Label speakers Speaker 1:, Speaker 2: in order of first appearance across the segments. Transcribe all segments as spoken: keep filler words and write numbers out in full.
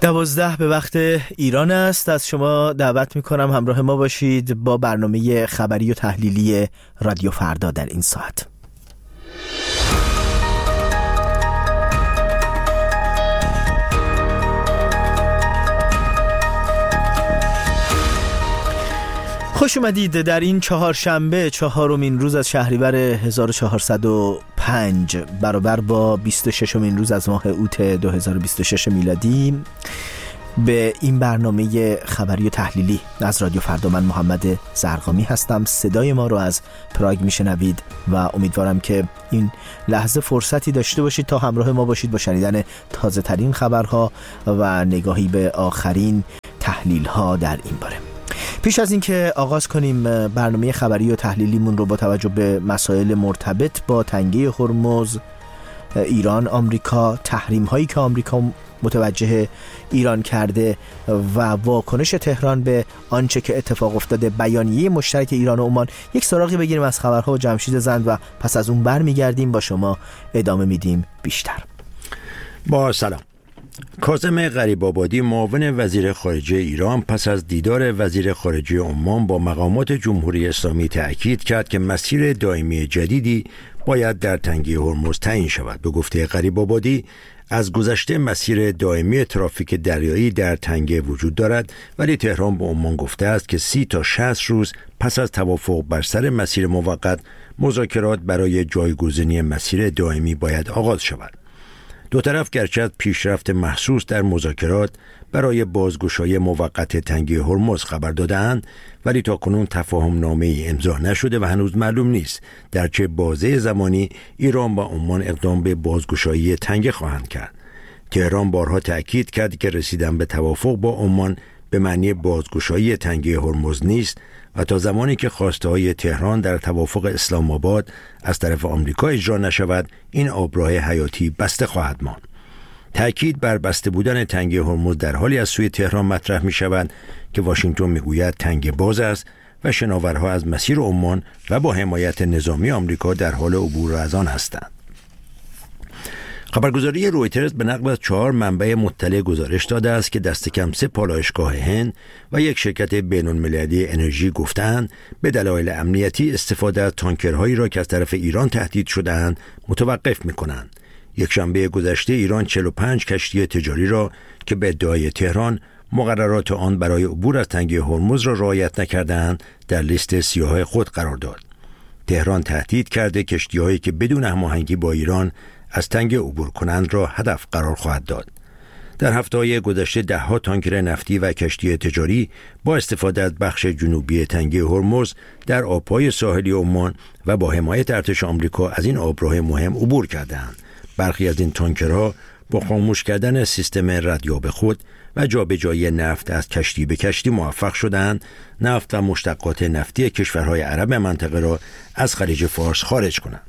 Speaker 1: دوازده به وقت ایران است. از شما دعوت میکنم همراه ما باشید با برنامه خبری و تحلیلی رادیو فردا در این ساعت. خوش اومدید در این چهارشنبه چهارمین روز از شهریور هزار و چهارصد و پنج برابر با بیست و ششمین روز از ماه اوت دو هزار و بیست و شش میلادی به این برنامه خبری و تحلیلی از رادیو فردا. من محمد زرقامی هستم. صدای ما رو از پراگ میشنوید و امیدوارم که این لحظه فرصتی داشته باشید تا همراه ما باشید با شنیدن تازه ترین خبرها و نگاهی به آخرین تحلیل ها در این باره. پیش از اینکه آغاز کنیم برنامه خبری و تحلیلیمون رو با توجه به مسائل مرتبط با تنگه هرمز، ایران، آمریکا، تحریم هایی که آمریکا متوجه ایران کرده و واکنش تهران به آنچه که اتفاق افتاده، بیانیه مشترک ایران و عمان، یک سراغی بگیریم از خبرها و جمشید زند و پس از اون برمیگردیم با شما ادامه میدیم بیشتر.
Speaker 2: با سلام. کاظم غریب‌آبادی معاون وزیر خارجه ایران پس از دیدار وزیر خارجه عمان با مقامات جمهوری اسلامی تأکید کرد که مسیر دائمی جدیدی باید در تنگه هرمز تعیین شود. به گفته غریب‌آبادی از گذشته مسیر دائمی ترافیک دریایی در تنگه وجود دارد، ولی تهران به عمان گفته است که سی تا شصت روز پس از توافق بر سر مسیر موقت مذاکرات برای جایگزینی مسیر دائمی باید آغاز شود. دو طرف گرچه پیشرفت محسوس در مذاکرات برای بازگشایی موقت تنگه هرمز خبر دادند، ولی تاکنون تفاهم نامه‌ای امضا نشده و هنوز معلوم نیست در چه بازه زمانی ایران و عمان اقدام به بازگشایی تنگه خواهند کرد. تهران بارها تأکید کرد که رسیدن به توافق با عمان به معنی بازگشایی تنگه هرمز نیست و تا زمانی که خواسته‌های تهران در توافق اسلام آباد از طرف آمریکا اجرا نشود، این آبراه حیاتی بسته خواهد ماند. تأکید بر بسته بودن تنگه هرمز در حالی از سوی تهران مطرح می شود که واشنگتن می گوید تنگه باز است و شناورها از مسیر عمان و با حمایت نظامی آمریکا در حال عبور از آن هستند. خبرگزاری رویترز به نقل از چهار منبع مطلع گزارش داده است که دست کم سه پالایشگاه هند و یک شرکت بین‌المللی انرژی گفتند به دلایل امنیتی استفاده از تانکرهایی را که از طرف ایران تهدید شده‌اند متوقف می‌کنند. یک شنبه گذشته ایران چهل و پنج کشتی تجاری را که به ادعای تهران مقررات آن برای عبور از تنگه هرمز را رعایت نکرده‌اند در لیست سیاه خود قرار داد. تهران تهدید کرده کشتی‌هایی که بدون هماهنگی با ایران از تنگه عبور کنند را هدف قرار خواهد داد. در هفته‌های گذشته ده‌ها تانکر نفتی و کشتی تجاری با استفاده از بخش جنوبی تنگه هرمز در آب‌های ساحلی عمان و با حمایت ارتش آمریکا از این آبراه مهم عبور کردند. برخی از این تانکرها با خاموش کردن سیستم ردیاب خود و جابجایی نفت از کشتی به کشتی موفق شدند نفت و مشتقات نفتی کشورهای عرب منطقه را از خلیج فارس خارج کنند.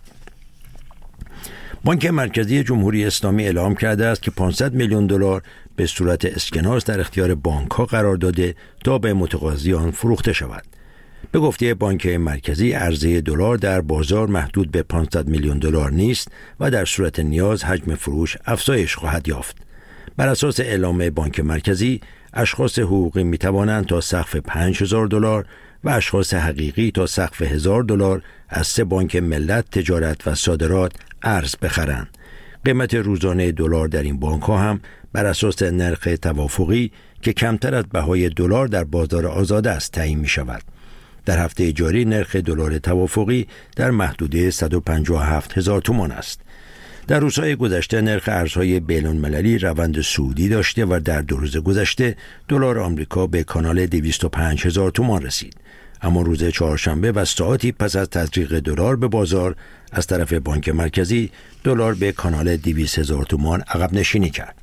Speaker 2: بانک مرکزی جمهوری اسلامی اعلام کرده است که پانصد میلیون دلار به صورت اسکناس در اختیار بانک‌ها قرار داده تا به متقاضیان فروخته شود. به گفته بانک مرکزی عرضه دلار در بازار محدود به پانصد میلیون دلار نیست و در صورت نیاز حجم فروش افزایش خواهد یافت. بر اساس اعلام بانک مرکزی اشخاص حقوقی می توانند تا سقف پنج هزار دلار و اشخاص حقیقی تا سقف هزار دلار از سه بانک ملت، تجارت و صادرات ارز بخرند. قیمت روزانه دلار در این بانک ها هم بر اساس نرخ توافقی که کمتر از بهای دلار در بازار آزاد است تعیین می شود. در هفته جاری نرخ دلار توافقی در محدوده صد و پنجاه و هفت هزار تومان است. در روزهای گذشته نرخ ارزهای بین‌المللی روند صعودی داشته و در دو روز گذشته دلار آمریکا به کانال دویست و پنج هزار تومان رسید. اما روز چهارشنبه و ساعتی پس از تزریق دلار به بازار از طرف بانک مرکزی، دلار به کانال دویست هزار تومان عقب نشینی کرد.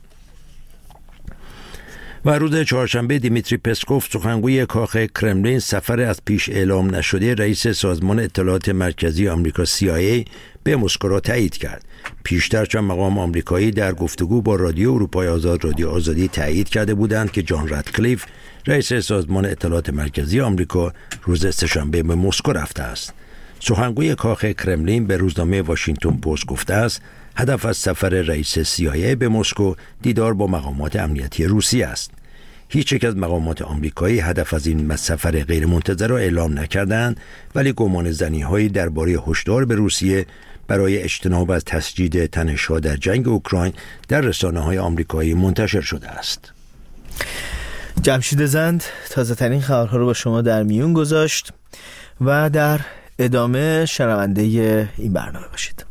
Speaker 2: و روز چهارشنبه دیمیتری پسکوف، سخنگوی کاخ کرملین، سفر از پیش اعلام نشده رئیس سازمان اطلاعات مرکزی آمریکا سی آی ای به مسکو را تایید کرد. پیشتر چند مقام آمریکایی در گفتگو با رادیو اروپای آزاد رادیو آزادی تایید کرده بودند که جان رادکلیف، رئیس سازمان اطلاعات مرکزی آمریکا، روز سه‌شنبه به مسکو رفته است. سخنگوی کاخ کرملین به روزنامه واشنگتن پست گفته است هدف از سفر رئیس سی آی ای به مسکو دیدار با مقامات امنیتی روسیه است. هیچ یک از مقامات آمریکایی هدف از این سفر غیرمنتظره را اعلام نکردند، ولی گمان زنی‌هایی درباره هشدار به روسیه برای اجتناب از تسجیل تنش‌ها در جنگ اوکراین در رسانه‌های آمریکایی منتشر شده است.
Speaker 1: جمشید زند تازه ترین خبرها رو با شما در میون گذاشت و در ادامه شنونده این برنامه باشید.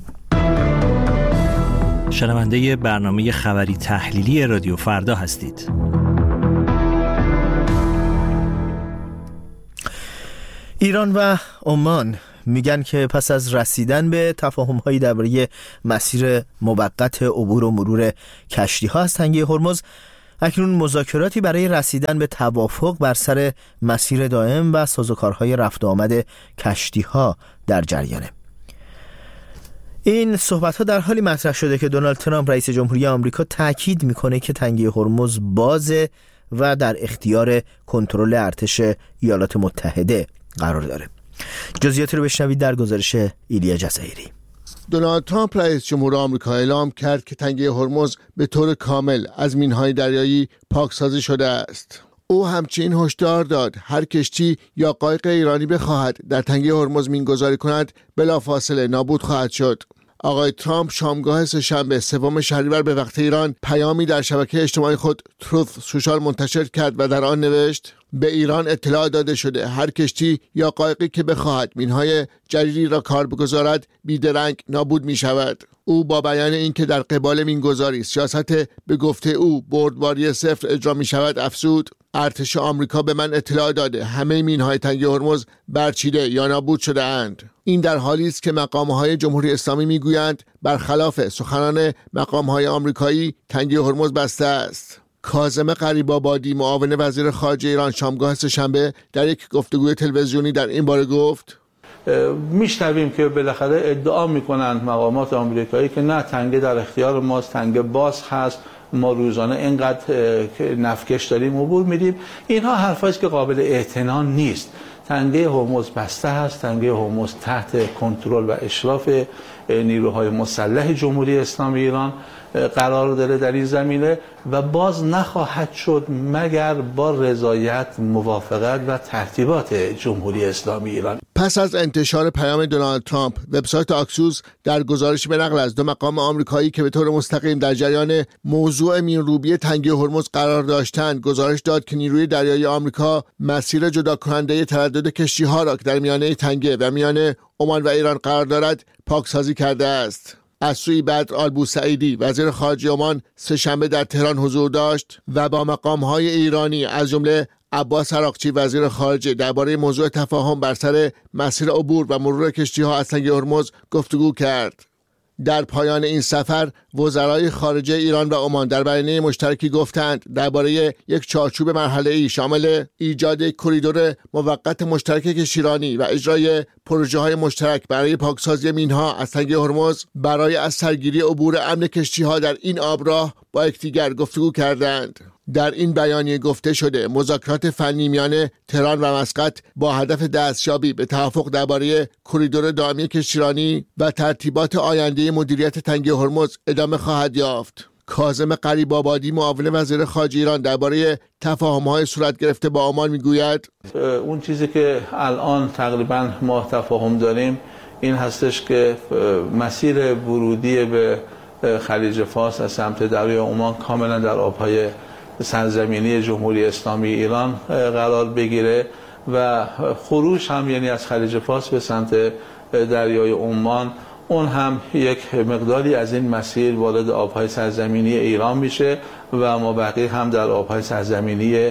Speaker 3: شنونده برنامه خبری تحلیلی رادیو فردا هستید.
Speaker 1: ایران و عمان میگن که پس از رسیدن به تفاهم‌هایی درباره مسیر موقت عبور و مرور کشتی‌ها از تنگه هرمز، اکنون مذاکراتی برای رسیدن به توافق بر سر مسیر دائم و سازوکارهای رفت و آمد کشتی‌ها در جریانه. این صحبت‌ها در حالی مطرح شده که دونالد ترامپ رئیس جمهوری آمریکا تاکید میکنه که تنگه هرمز بازه و در اختیار کنترل ارتش ایالات متحده قرار داره. جزئیاتی رو بشنوید در گزارش ایلیا جزایری.
Speaker 4: دونالد ترامپ رئیس جمهور آمریکا اعلام کرد که تنگه هرمز به طور کامل از مین‌های دریایی پاکسازی شده است. او همچنین هشدار داد هر کشتی یا قایق ایرانی بخواهد در تنگه هرمز مین‌گذاری کند بلافاصله نابود خواهد شد. آقای ترامپ شامگاه سه‌شنبه سوم شهریور به وقت ایران پیامی در شبکه اجتماعی خود تروث سوشال منتشر کرد و در آن نوشت: به ایران اطلاع داده شده هر کشتی یا قایقی که بخواهد مین‌های جدیدی را کار بگذارد بیدرنگ نابود می شود. او با بیان اینکه در قبال مین‌گذاری سیاست به گفته او بردباری صفر اجرا می شود افزود: ارتش آمریکا به من اطلاع داده همه مین‌های تنگه هرمز برچیده یا نابود شده اند. این در حالی است که مقام‌های جمهوری اسلامی میگویند برخلاف سخنان مقام‌های آمریکایی تنگه هرمز بسته است. کاظم غریب‌آبادی معاون وزیر خارجه ایران شامگاه سه‌شنبه در یک گفتگوی تلویزیونی در این باره گفت:
Speaker 5: میشنویم که بالاخره ادعا میکنند مقامات آمریکایی که نه تنگه در اختیار ماست، تنگه باز هست، ما روزانه اینقدر نفکش داریم عبور میدیم. اینها حرفاست که قابل اعتنا نیست. تنگه هرمز بسته است، تنگه هرمز تحت کنترل و اشراف نیروهای مسلح جمهوری اسلامی ایران قرار داره در این زمینه و باز نخواهد شد مگر با رضایت، موافقت و ترتیبات جمهوری اسلامی ایران.
Speaker 4: پس از انتشار پیام دونالد ترامپ، وبسایت آکسیوس در گزارشی به نقل از دو مقام آمریکایی که به طور مستقیم در جریان موضوع مین‌روبی تنگه هرمز قرار داشتند، گزارش داد که نیروی دریایی آمریکا مسیر جدا کننده تردد کشتی‌ها را که در میانه تنگه و میان عمان و ایران قرار دارد پاکسازی کرده است. از سوی بدر آلبوسعیدی وزیر خارجه عمان سه‌شنبه در تهران حضور داشت و با مقام‌های ایرانی از جمله عباس عراقچی وزیر خارجه درباره موضوع تفاهم بر سر مسیر عبور و مرور کشتی‌ها از تنگه هرمز گفتگو کرد. در پایان این سفر وزرای خارجه ایران و عمان در بیانیه مشترکی گفتند درباره یک چارچوب مرحله‌ای شامل ایجاد کریدور موقت مشترک کشتیرانی و اجرای پروژه‌های مشترک برای پاکسازی مین‌ها از تنگه هرمز برای از سرگیری عبور امن کشتی‌ها در این آبراه با یکدیگر گفتگو کردند. در این بیانیه گفته شده مذاکرات فنی میان تهران و مسقط با هدف دستیابی به توافق درباره کریدور دائمی کشتیرانی و ترتیبات آینده مدیریت تنگه هرمز ادامه خواهد یافت. کاظم غریب‌آبادی معاون وزیر خارجه ایران درباره تفاهم‌های صورت گرفته با عمان میگوید:
Speaker 5: اون چیزی که الان تقریبا ما تفاهم داریم این هستش که مسیر ورودی به خلیج فارس از سمت دریای عمان کاملا در آب‌های سرزمینی جمهوری اسلامی ایران قرار بگیره و خروج هم یعنی از خلیج فارس به سمت دریای عمان اون هم یک مقداری از این مسیر وارد آبهای سرزمینی ایران میشه و مابقی هم در آبهای سرزمینی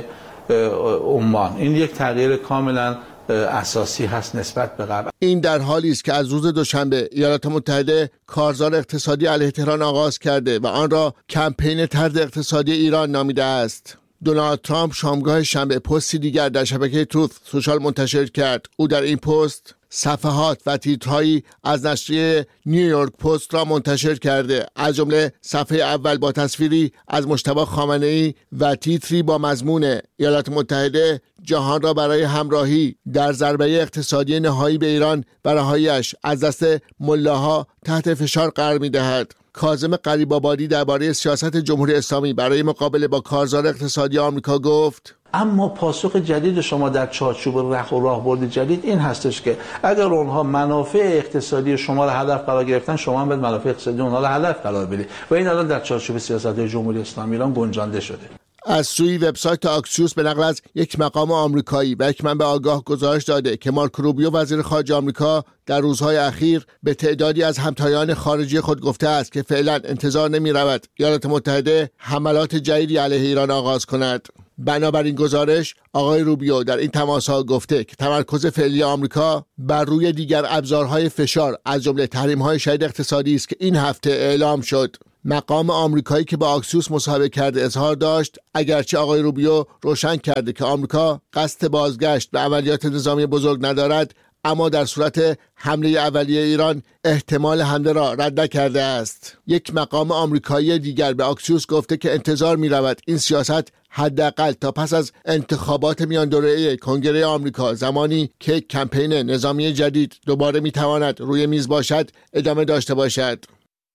Speaker 5: عمان. این یک تغییر کاملا اساسی هست نسبت به قبل.
Speaker 4: این در حالی است که از روز دوشنبه ایالات متحده کارزار اقتصادی علیه تهران آغاز کرده و آن را کمپین طرد اقتصادی ایران نامیده است. دونالد ترامپ شامگاه شنبه پستی دیگر در شبکه تروث سوشال منتشر کرد. او در این پست صفحات و تیترهایی از نشریه نیویورک پست را منتشر کرده، از جمله صفحه اول با تصویری از مجتبی خامنه‌ای و تیتری با مضمون ایالات متحده جهان را برای همراهی در ضربه اقتصادی نهایی به ایران و رهایی‌اش از دست ملاها تحت فشار قرار می‌دهد. کاظم غریب‌آبادی درباره سیاست جمهوری اسلامی برای مقابله با کارزار اقتصادی آمریکا گفت:
Speaker 5: اما پاسخ جدید شما در چارچوب رخ و راهبرد جدید این هستش که اگر اونها منافع اقتصادی شما را هدف قرار گرفتن، شما هم باید منافع اقتصادی اونها را هدف قرار بدید و این الان در چارچوب سیاست‌های جمهوری اسلامی ایران گنجانده شده.
Speaker 4: از سوی وبسایت آکسیوس به نقل از یک مقام آمریکایی و یک منبع آگاه گزارش داده که مارک روبیو وزیر خارجه آمریکا در روزهای اخیر به تعدادی از همتایان خارجی خود گفته است که فعلا انتظار نمی رود ایالات متحده حملات جدیدی علیه ایران آغاز کند. بنابراین گزارش آقای روبیو در این تماس‌ها گفته که تمرکز فعلی آمریکا بر روی دیگر ابزارهای فشار از جمله تحریم‌های شدید اقتصادی است که این هفته اعلام شد. مقام آمریکایی که با آکسیوس مصاحبه کرده اظهار داشت اگرچه آقای روبیو روشن کرده که آمریکا قصد بازگشت به عملیات نظامی بزرگ ندارد، اما در صورت حمله اولیه ایران احتمال حمله را رد نکرده است. یک مقام آمریکایی دیگر به آکسیوس گفته که انتظار می رود این سیاست حداقل تا پس از انتخابات میان دوره‌ای کنگره آمریکا، زمانی که کمپین نظامی جدید دوباره می تواند روی میز باشد، ادامه داشته باشد.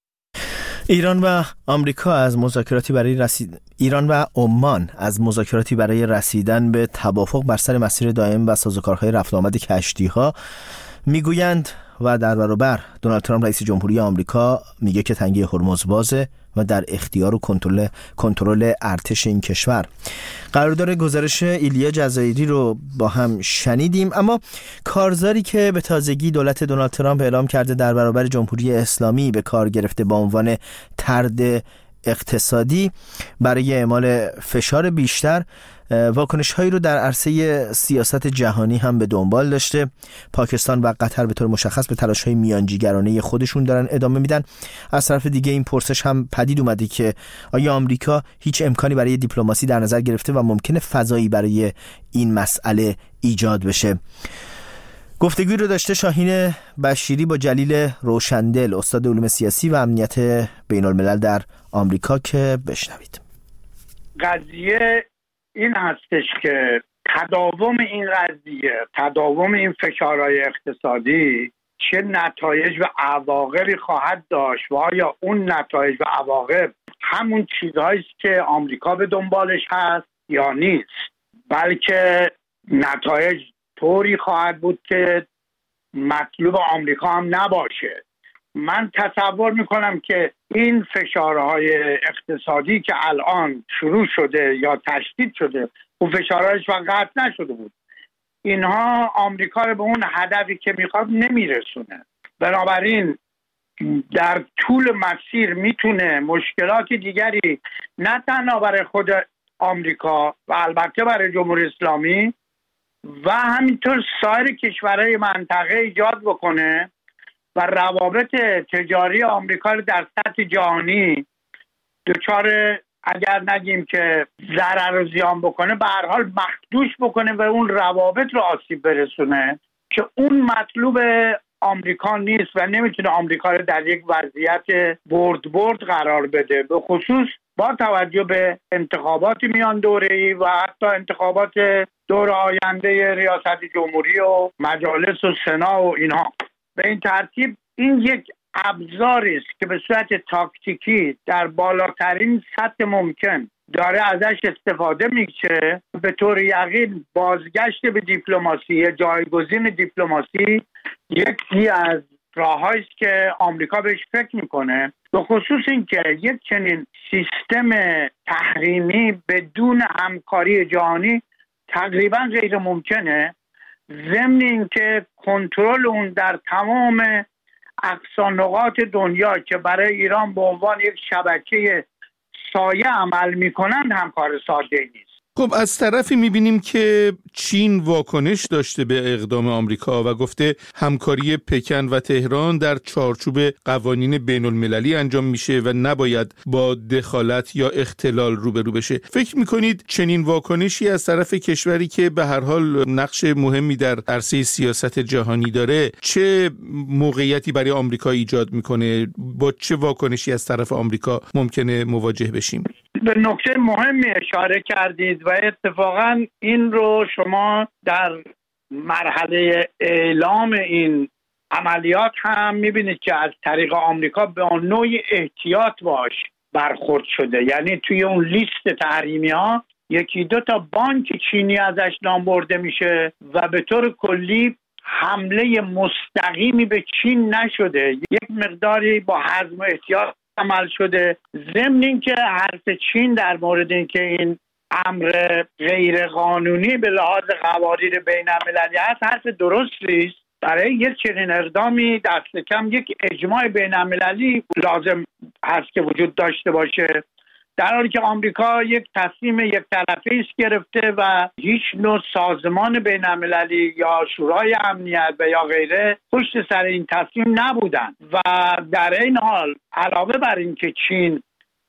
Speaker 1: ایران و آمریکا از مذاکراتی برای رسید ایران و عمان از مذاکراتی برای رسیدن به توافق بر سر مسیر دائم و سازوکارهای رفت آمد کشتی‌ها میگویند و در برابر دونالد ترامپ رئیس جمهوری آمریکا میگه که تنگه هرمز بازه و در اختیار و کنترل کنترل ارتش این کشور. قرارداد گزارش ایلیا جزایری رو با هم شنیدیم، اما کارزاری که به تازگی دولت دونالد ترامپ اعلام کرده در برابر جمهوری اسلامی به کار گرفته با عنوان طرد اقتصادی برای اعمال فشار بیشتر، واکنش هایی رو در عرصه سیاست جهانی هم به دنبال داشته. پاکستان و قطر به طور مشخص به تلاش های میانجیگرانه خودشون دارن ادامه میدن. از طرف دیگه این پرسش هم پدید اومده که آیا آمریکا هیچ امکانی برای دیپلماسی در نظر گرفته و ممکنه فضایی برای این مسئله ایجاد بشه؟ گفتگوی رو داشته شاهین بشیری با جلیل روشندل، استاد علوم سیاسی و امنیت بین الملل در آمریکا، که بشنوید.
Speaker 6: قضیه این هستش که تداوم این قضیه، تداوم این فشارهای اقتصادی چه نتایج و عواقبی خواهد داشت و آیا اون نتایج و عواقب همون چیزهایی است که آمریکا به دنبالش هست یا نیست، بلکه نتایج طوری خواهد بود که مطلوب آمریکا هم نباشه. من تصور میکنم که این فشارهای اقتصادی که الان شروع شده یا تشدید شده، اون فشارهایش قطع نشده بود، اینها آمریکا رو به اون هدفی که میخواد نمیرسونه. بنابراین در طول مسیر میتونه مشکلات دیگری نه تنها برای خود آمریکا و البته برای جمهوری اسلامی و همینطور سایر کشورهای منطقه ایجاد بکنه و روابط تجاری آمریکا رو در سطح جهانی دچار، اگر نگیم که ضرر و زیان بکنه، به هر حال مخدوش بکنه و اون روابط رو آسیب برسونه که اون مطلوب آمریکا نیست و نمیتونه آمریکا رو در یک وضعیت برد برد قرار بده، به خصوص با توجه به انتخابات میان دوره‌ای و حتی انتخابات دور آینده ریاست جمهوری و مجالس و سنا و اینها. به این ترتیب این یک ابزاری است که به صورت تاکتیکی در بالاترین سطح ممکن داره ازش استفاده میشه. به طور یقین بازگشت به دیپلماسی، جایگزین دیپلماسی یکی از راههایی است که آمریکا بهش فکر میکنه، به خصوص اینکه یک چنین سیستم تحریمی بدون همکاری جهانی تقریبا غیر ممکنه، ضمن اینکه کنترل اون در تمام اقصا نقاط دنیا که برای ایران به عنوان یک شبکه سایه عمل میکنند هم کار ساده نیست.
Speaker 7: خب از طرفی میبینیم که چین واکنش داشته به اقدام آمریکا و گفته همکاری پکن و تهران در چارچوب قوانین بین المللی انجام میشه و نباید با دخالت یا اختلال روبرو بشه. فکر میکنید چنین واکنشی از طرف کشوری که به هر حال نقش مهمی در عرصه سیاست جهانی داره چه موقعیتی برای آمریکا ایجاد میکنه؟ با چه واکنشی از طرف آمریکا ممکنه مواجه بشیم؟
Speaker 6: به نکته مهمی اشاره کردید و اتفاقا این رو شما در مرحله اعلام این عملیات هم میبینید که از طریق آمریکا به اون نوعی احتیاط باش برخورد شده. یعنی توی اون لیست تحریمی ها یکی دو تا بانک چینی ازش نام برده میشه و به طور کلی حمله مستقیمی به چین نشده، یک مقداری با حزم و احتیاط عمل شده. ضمن اینکه حرف چین در مورد اینکه این امر غیر قانونی به لحاظ قوانین بین المللی هست حرف درستی است. برای یک چنین اقدامی دست کم یک اجماع بین المللی لازم هست که وجود داشته باشه، در حالی که آمریکا یک تصمیم یک طرفه ایست گرفته و هیچ نوع سازمان بین المللی یا شورای امنیت و یا غیره پشت سر این تصمیم نبودن. و در این حال علاوه بر این که چین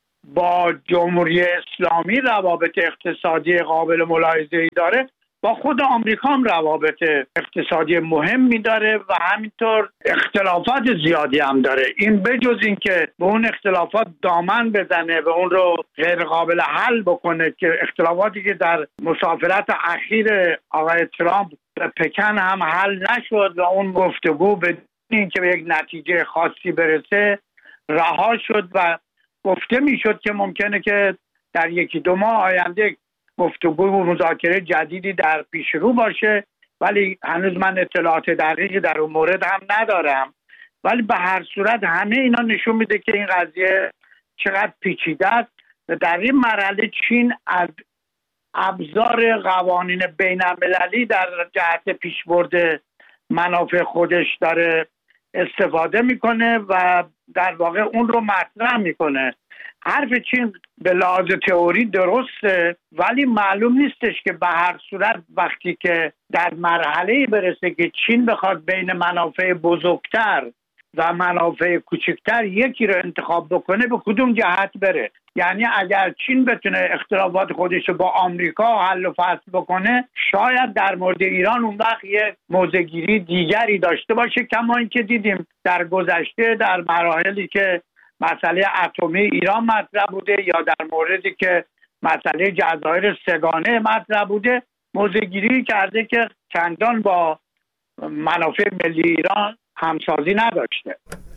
Speaker 6: با جمهوری اسلامی روابط اقتصادی قابل ملاحظه‌ای داره، با خود آمریکا هم روابط اقتصادی مهمی داره و همینطور اختلافات زیادی هم داره. این بجز این که به اون اختلافات دامن بزنه و اون رو غیر قابل حل بکنه، که اختلافاتی که در مسافرت اخیر آقای ترامپ به پکن هم حل نشد و اون گفتگو به این که به یک نتیجه خاصی برسه رها شد و گفته میشد که ممکنه که در یکی دو ماه آینده گفتگو و مذاکره جدیدی در پیش رو باشه، ولی هنوز من اطلاعات دقیقی در اون مورد هم ندارم. ولی به هر صورت همه اینا نشون میده که این قضیه چقدر پیچیده است و در این مرحله چین از ابزار قوانین بین المللی در جهت پیشبرد منافع خودش داره استفاده میکنه و در واقع اون رو مطرح میکنه. حرف چین به لحاظ تئوری درسته، ولی معلوم نیستش که به هر صورت وقتی که در مرحله‌ای برسه که چین بخواد بین منافع بزرگتر و منافع کوچکتر یکی رو انتخاب بکنه به کدوم جهت بره. یعنی اگر چین بتونه اختلافات خودش رو با آمریکا حل و فصل بکنه، شاید در مورد ایران اون وقت یه موضع‌گیری دیگری داشته باشه، کما اینکه دیدیم در گذشته در مراحلی که مسئله اتمی ایران مطرح بوده یا در موردی که مسئله جزایر سگانه مطرح بوده، موضع‌گیری کرده که چندان با منافع ملی ایران همسازی نداشته.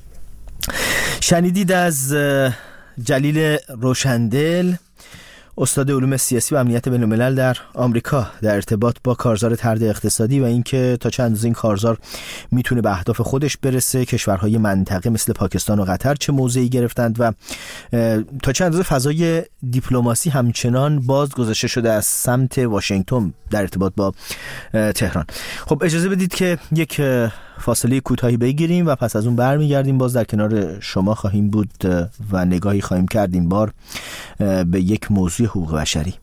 Speaker 1: شنیدید از جلیل روشندل، استاد علوم سیاسی و امنیت بین الملل در آمریکا، در ارتباط با کارزار طرد اقتصادی و اینکه تا چند اندازه این کارزار میتونه به اهداف خودش برسه، کشورهای منطقه مثل پاکستان و قطر چه موضعی گرفتند و تا چند اندازه فضای دیپلماسی همچنان باز گذاشته شده از سمت واشنگتن در ارتباط با تهران. خب اجازه بدید که یک فاصله کوتاهی بگیریم و پس از اون برمیگردیم، باز در کنار شما خواهیم بود و نگاهی خواهیم کرد این بار به یک موضوع حقوق بشری.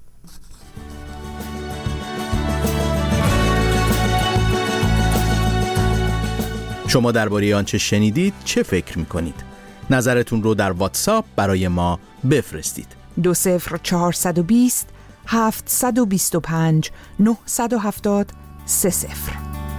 Speaker 8: شما درباره آنچه شنیدید چه فکر می‌کنید؟ نظرتون رو در واتساپ برای ما بفرستید.
Speaker 9: دو صفر چهارصد و بیست هفتصد و بیست و پنج نهصد و هفتاد سه صفر.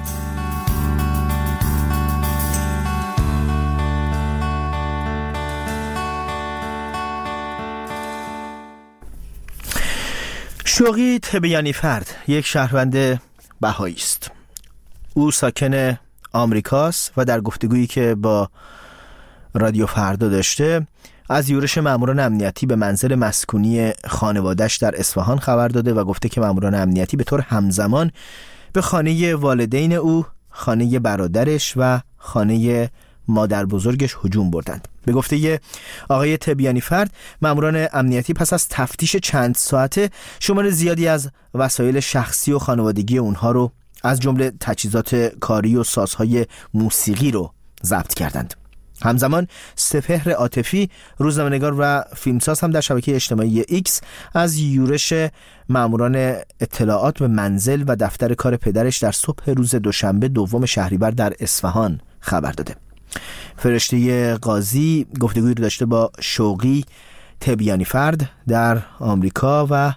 Speaker 1: شوقی تبیانی فرد یک شهروند بهایی است. او ساکن آمریکاست و در گفتگویی که با رادیو فردا داشته از یورش ماموران امنیتی به منزل مسکونی خانواده‌اش در اصفهان خبر داده و گفته که ماموران امنیتی به طور همزمان به خانه والدین او، خانه برادرش و خانه مادر بزرگش هجوم بردند. به گفته آقای تبیانی فرد، ماموران امنیتی پس از تفتیش چند ساعته شمار زیادی از وسایل شخصی و خانوادگی اونها رو از جمله تجهیزات کاری و سازهای موسیقی رو ضبط کردند. همزمان سپهر عاطفی، روزنامه‌نگار و فیلمساز هم در شبکه اجتماعی ایکس از یورش ماموران اطلاعات به منزل و دفتر کار پدرش در صبح روز دوشنبه دوم شهریور در اصفهان خبر داده. فرشته قاضی گفتگویی رو داشته با شوقی تبیانی فرد در آمریکا و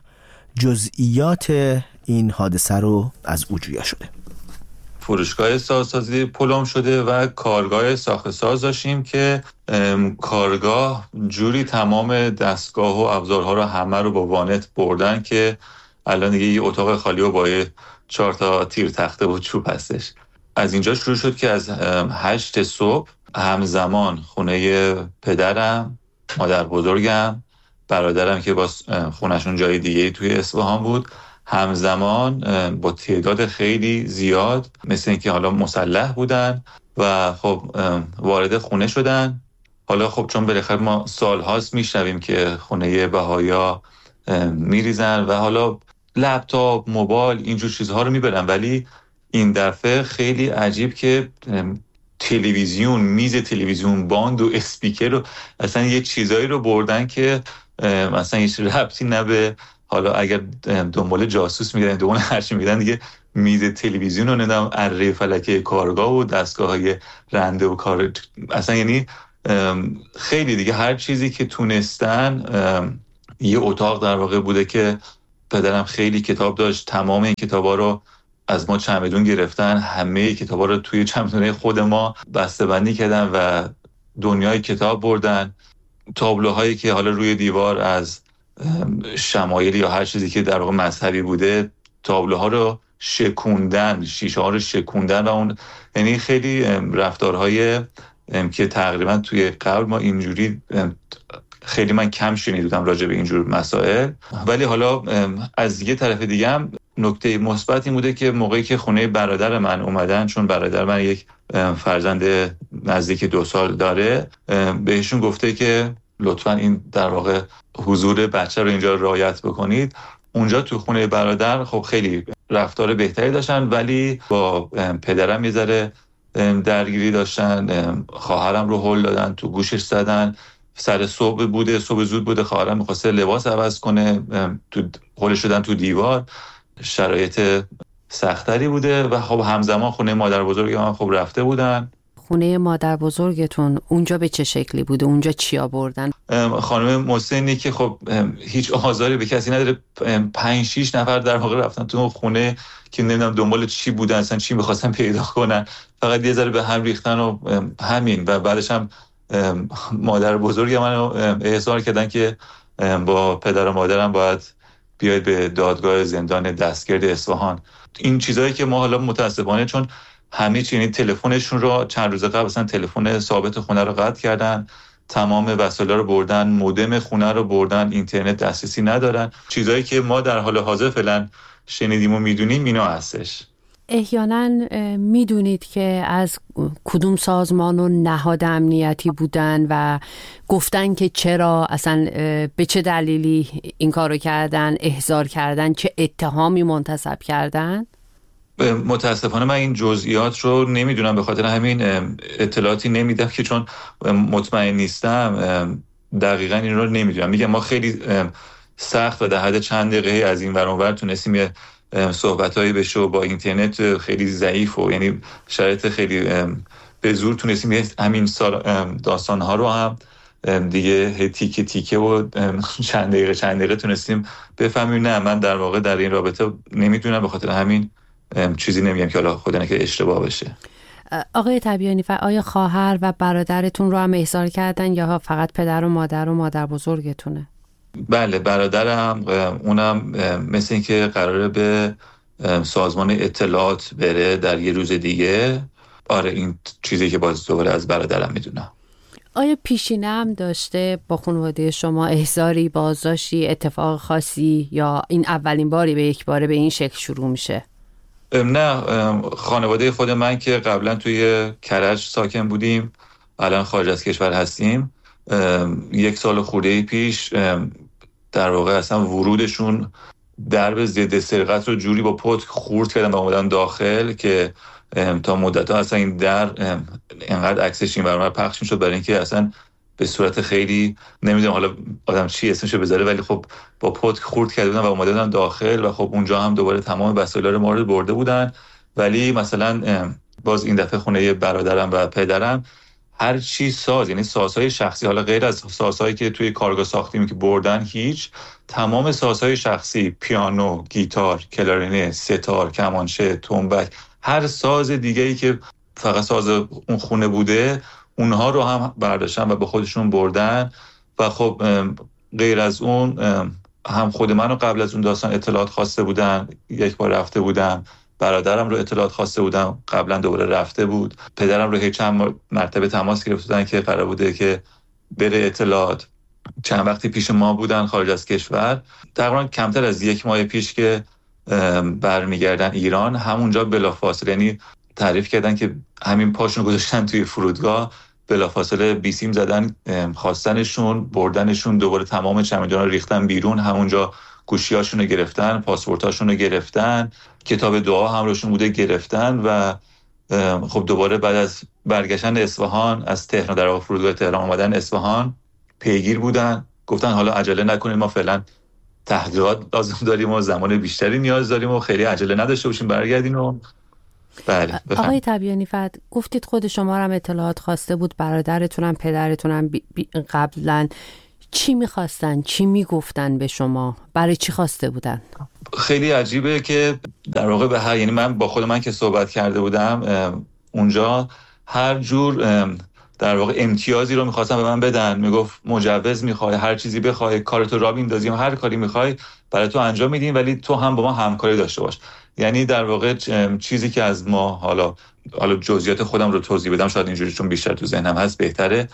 Speaker 1: جزئیات این حادثه رو از او جویا شده.
Speaker 10: فروشگاه سازسازی پلم شده و کارگاه ساخت ساز داشتیم که کارگاه جوری تمام دستگاه و ابزارها رو همه رو با وانت بردن که الان دیگه یه اتاق خالی و با چهار تا تیر تخته و چوب هستش. از اینجا شروع شد که از هشت صبح همزمان خونه پدرم، مادر بزرگم، برادرم که با خونشون جای دیگه توی اصفهان بود، همزمان با تعداد خیلی زیاد مثل اینکه حالا مسلح بودن و خب وارد خونه شدن. حالا خب چون بالاخره ما سالهاست میشنویم که خونه بهایا میریزن و حالا لپتاپ، موبایل، اینجور چیزها رو میبرن، ولی این دفعه خیلی عجیب که تلویزیون، میز تلویزیون، باند و اسپیکر رو اصلا یه چیزایی رو بردن که مثلا هیچ ربطی نه به، حالا اگر دنبال جاسوس میگردن دنبال هرچی میگردن دیگه، میز تلویزیون رو ندم، اره فلکه کارگاه و دستگاه های رنده و کار، اصلا یعنی خیلی دیگه هر چیزی که تونستن. یه اتاق در واقع بوده که پدرم خیلی کتاب داشت، تمام این کتابا رو از ما چمدون گرفتن، همه کتابا رو توی چمدونه خود ما بسته‌بندی کردن و دنیای کتاب بردن. تابلوهایی که حالا روی دیوار از شمایل یا هر چیزی که در واقع مذهبی بوده، تابلوها رو شکوندن، شیشه ها رو شکوندن و اون، یعنی خیلی رفتارهای که تقریبا توی قبل ما اینجوری خیلی من کم شنیدم راجع به اینجور مسائل. ولی حالا از یه طرف دیگه هم نکته مثبت این بوده که موقعی که خونه برادر من اومدن، چون برادر من یک فرزند نزدیک دو سال داره، بهشون گفته که لطفاً این در واقع حضور بچه رو اینجا رعایت بکنید. اونجا تو خونه برادر خب خیلی رفتار بهتری داشتن، ولی با پدرم یه ذره درگیری داشتن. خواهرم رو هل دادن، تو گوشش زدن. سر صبح بوده، صبح زود بوده، خواهرم می‌خواسته لباس عوض کنه، تو هل شدن تو دیوار. شرایط سختری بوده و خب همزمان خونه مادر بزرگ من خب رفته بودن.
Speaker 11: خونه مادر بزرگتون اونجا به چه شکلی بوده؟ اونجا چی آوردن؟
Speaker 10: خانم مسنی که خب هیچ آزاری به کسی نداره، پنج شیش نفر در واقع رفتن تو خونه که نمیدونم دنبال چی بودن، اصلا چی می‌خواستن پیدا کنن، فقط یه ذره به هم ریختن و همین. و بعدش هم مادر بزرگ منو احضار کردن که با پدر و مادرم باید بیاید به دادگاه زندان دستگرد اصفهان. این چیزایی که ما حالا متاسفانه چون همه چی، یعنی تلفنشون رو چند روز قبل مثلا تلفن ثابت خونه رو قطع کردن، تمام وسایل رو بردن، مودم خونه رو بردن، اینترنت دسترسی ندارن. چیزایی که ما در حال حاضر فعلا شنیدیم و میدونیم اینا هستش.
Speaker 11: احیانا میدونید که از کدوم سازمان و نهاد امنیتی بودن و گفتن که چرا اصلا به چه دلیلی این کارو کردن، احضار کردن، چه اتهامی منتسب کردن؟
Speaker 10: متاسفانه من این جزئیات رو نمیدونم، به خاطر همین اطلاعاتی نمیدم که چون مطمئن نیستم دقیقاً این رو نمیدونم. میگم ما خیلی سخت و در حد چند دقیقه از این ور اون ور تونستیم یه صحبتایی بشه و با اینترنت خیلی ضعیف و یعنی شرایط خیلی به زور تونستیم همین داستان‌ها رو هم دیگه تیکه تیکه و چند دقیقه چند دقیقه تونستیم بفهمیم. نه من در واقع در این رابطه نمیدونم، به خاطر همین چیزی نمیگم که حالا خدا نکنه اشتباه بشه.
Speaker 11: آقای تبیانی فرد، آیا خواهر و برادرتون رو هم احضار کردن یا فقط پدر و مادر و مادر بزرگتونه؟
Speaker 10: بله برادرم، اونم مثل این که قراره به سازمان اطلاعات بره در یه روز دیگه. آره این چیزی که باز دوباره از برادرم میدونم.
Speaker 11: آیا پیشینه هم داشته با خانواده شما احضاری، بازداشتی، اتفاق خاصی، یا این اولین باری به یک باره به این شکل شروع میشه؟
Speaker 10: نه، خانواده خود من که قبلا توی کرج ساکن بودیم، الان خارج از کشور هستیم. یک سال خورده پیش در واقع اصلا ورودشون درب ضد سرقت رو جوری با پتک خورد کردن و اومدن داخل که تا مدت‌ها اصلا این در اینقدر عکسش این برام پخش میشد برای اینکه اصلا به صورت خیلی نمیدونم حالا آدم چی اسمشو بذاره، ولی خب با پتک خورد کرده بودن و اومده بودن داخل و خب اونجا هم دوباره تمام وسایل ما رو برده بودن. ولی مثلا باز این دفعه خونه برادرم و پدرم هر چی ساز، یعنی سازهای شخصی، حالا غیر از سازهایی که توی کارگاه ساختیم که بردن، هیچ، تمام سازهای شخصی، پیانو، گیتار، کلارینه، ستار، کمانچه، تنبک، هر ساز دیگه‌ای که فقط ساز اون خونه بوده اونها رو هم برداشتن و به خودشون بردن. و خب غیر از اون هم خود منو قبل از اون داستان اطلاعات خواسته بودن، یک بار رفته بودم، برادرم رو اطلاعات خواسته بودم، قبلا دوباره رفته بود، پدرم رو هیچ چند مرتبه تماس گرفته بودن که قرار بوده که بره اطلاعات. چند وقتی پیش ما بودن خارج از کشور، تقریبا کمتر از یک ماه پیش که برمیگردن ایران، همونجا بلافاصله، یعنی تعریف کردن که همین پاشون گذاشتن توی فرودگاه، بلافاصله بیسیم زدن، خواستنشون، بردنشون، دوباره تمام چمدانا رو ریختن بیرون، همونجا گوشیاشون رو گرفتن، پاسپورتاشون رو گرفتن، کتاب دعا هم روشون بوده گرفتن. و خب دوباره بعد از برگشتن اصفهان از تهران، در فرودگاه تهران اومدن اصفهان، پیگیر بودن، گفتن حالا عجله نکنید، ما فعلا تحقیقات لازم داریم و زمان بیشتری نیاز داریم و خیلی عجله نداشته باشیم برگردین. و بله.
Speaker 11: آقای تبیانی فرد، گفتید خود شما هم اطلاعات خواسته بود، برادرتونم، پدرتونم بی بی قبلا چی میخواستن؟ چی میگفتن به شما؟ برای چی خواسته بودن؟
Speaker 10: خیلی عجیبه که در واقع به هر، یعنی من با خود من که صحبت کرده بودم اونجا، هر جور در واقع امتیازی رو میخواستن به من بدن. میگفت مجوز میخوای، هر چیزی بخوای، کارتو را میندازیم، هر کاری میخوای برای تو انجام میدیم، ولی تو هم با ما همکاری داشته باش. یعنی در واقع چیزی که از ما، حالا حالا جزئیات خودم رو توضیح بدم، شاید اینجوری چون بیشتر تو ذهنم هست بهتره،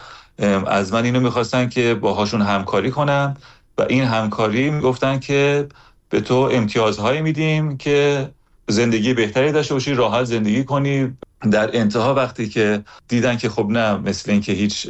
Speaker 10: از من اینو میخواستن که باهاشون همکاری کنم و این همکاری میگفتن که به تو امتیازهایی میدیم که زندگی بهتری داشته باشی، راحت زندگی کنی. در انتها وقتی که دیدن که خب نه، مثل این که هیچ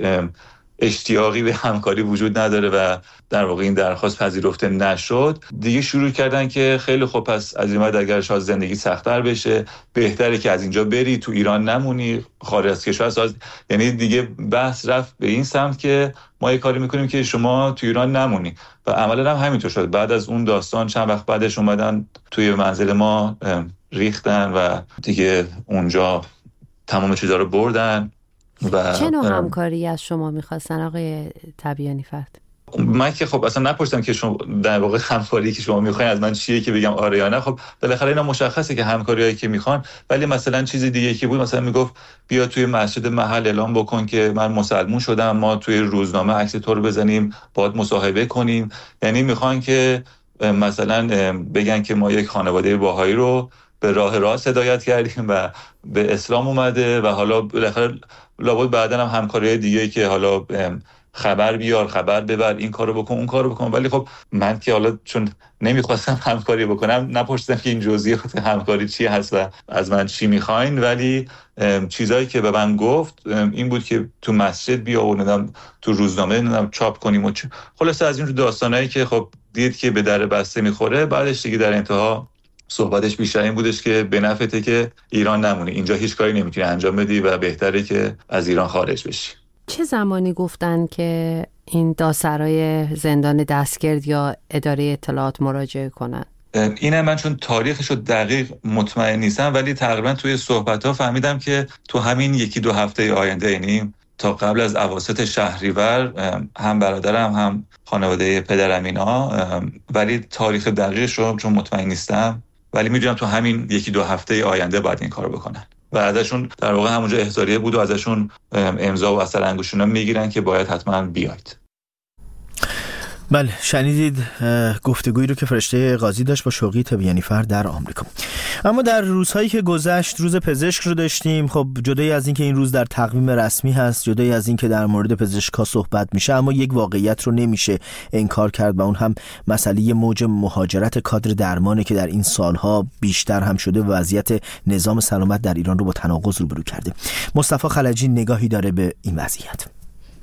Speaker 10: اشتیاقی به همکاری وجود نداره و در واقع این درخواست پذیرفته نشد، دیگه شروع کردن که خیلی خوب، پس از این بعد اگر شاید زندگی سخت‌تر بشه، بهتره که از اینجا بری، تو ایران نمونی، خارج از کشور ساز. یعنی دیگه بحث رفت به این سمت که ما یه کاری میکنیم که شما تو ایران نمونی و عملا هم همینطور شد. بعد از اون داستان چند وقت بعدش اومدن توی منزل ما ریختن و دیگه اونجا تمام چیزا رو بردن. و
Speaker 11: چه نوع همکاری از شما میخواستن آقای تبیانی فرد؟
Speaker 10: من که خب اصلا نپرسیدم که شما در واقع همکاری که شما میخواین از من چیه که بگم آره یا نه. خب بالاخره اینا مشخصه که همکاریایی که میخوان، ولی مثلا چیز دیگه که بود، مثلا میگفت بیا توی مسجد محل اعلام بکن که من مسلمون شدم، ما توی روزنامه عکس تو رو بزنیم، باهات مصاحبه کنیم. یعنی میخوان که مثلا بگن که ما یک خانواده باهایی رو به راه راست هدایت کردیم و به اسلام اومده و حالا بالاخره لابد بعدن هم همکاری دیگه که حالا خبر بیار، خبر ببر، این کارو بکن، اون کارو بکن. ولی خب من که حالا چون نمیخواستم همکاری بکنم، نپرسیدم که این جزئیات همکاری چی هست و از من چی میخواین. ولی چیزایی که به من گفت این بود که تو مسجد بیا و ندم تو روزنامه ندم چاپ کنیم و خلاصه از این داستانایی که خب دید که به در بسته میخوره. بعدش دیگه در انتها صحبتش بیشتر این بودش که به نفعته که ایران نمونی، اینجا هیچ کاری نمیتونی انجام بدی و بهتره که از ایران خارج بشی.
Speaker 11: چه زمانی گفتن که این دادسرای زندان دستگرد یا اداره اطلاعات مراجعه کنن؟
Speaker 10: اینه من چون تاریخشو دقیق مطمئن نیستم، ولی تقریبا توی صحبت‌ها فهمیدم که تو همین یکی دو هفته آینده، یعنی تا قبل از اواسط شهریور، هم برادرم هم خانواده پدرم اینا، ولی تاریخ دقیقش رو چون مطمئن نیستم، ولی میدونم تو همین یکی دو هفته آینده باید این کارو بکنن و ازشون در واقع همونجا احضاریه بود و ازشون امضا و اثر انگشتونا میگیرن که باید حتما بیاید.
Speaker 1: بله، شنیدید گفتگویی رو که فرشته قاضی داشت با شوقی تبیانی فرد در آمریکا. اما در روزهایی که گذشت، روز پزشک رو داشتیم. خب جدای از این که این روز در تقویم رسمی هست، جدای از این که در مورد پزشکا صحبت میشه، اما یک واقعیت رو نمیشه انکار کرد و اون هم مسئله موج مهاجرت کادر درمانه که در این سالها بیشتر هم شده و وضعیت نظام سلامت در ایران رو با تناقض روبرو کرده. مصطفی خلجی نگاهی داره به این وضعیت.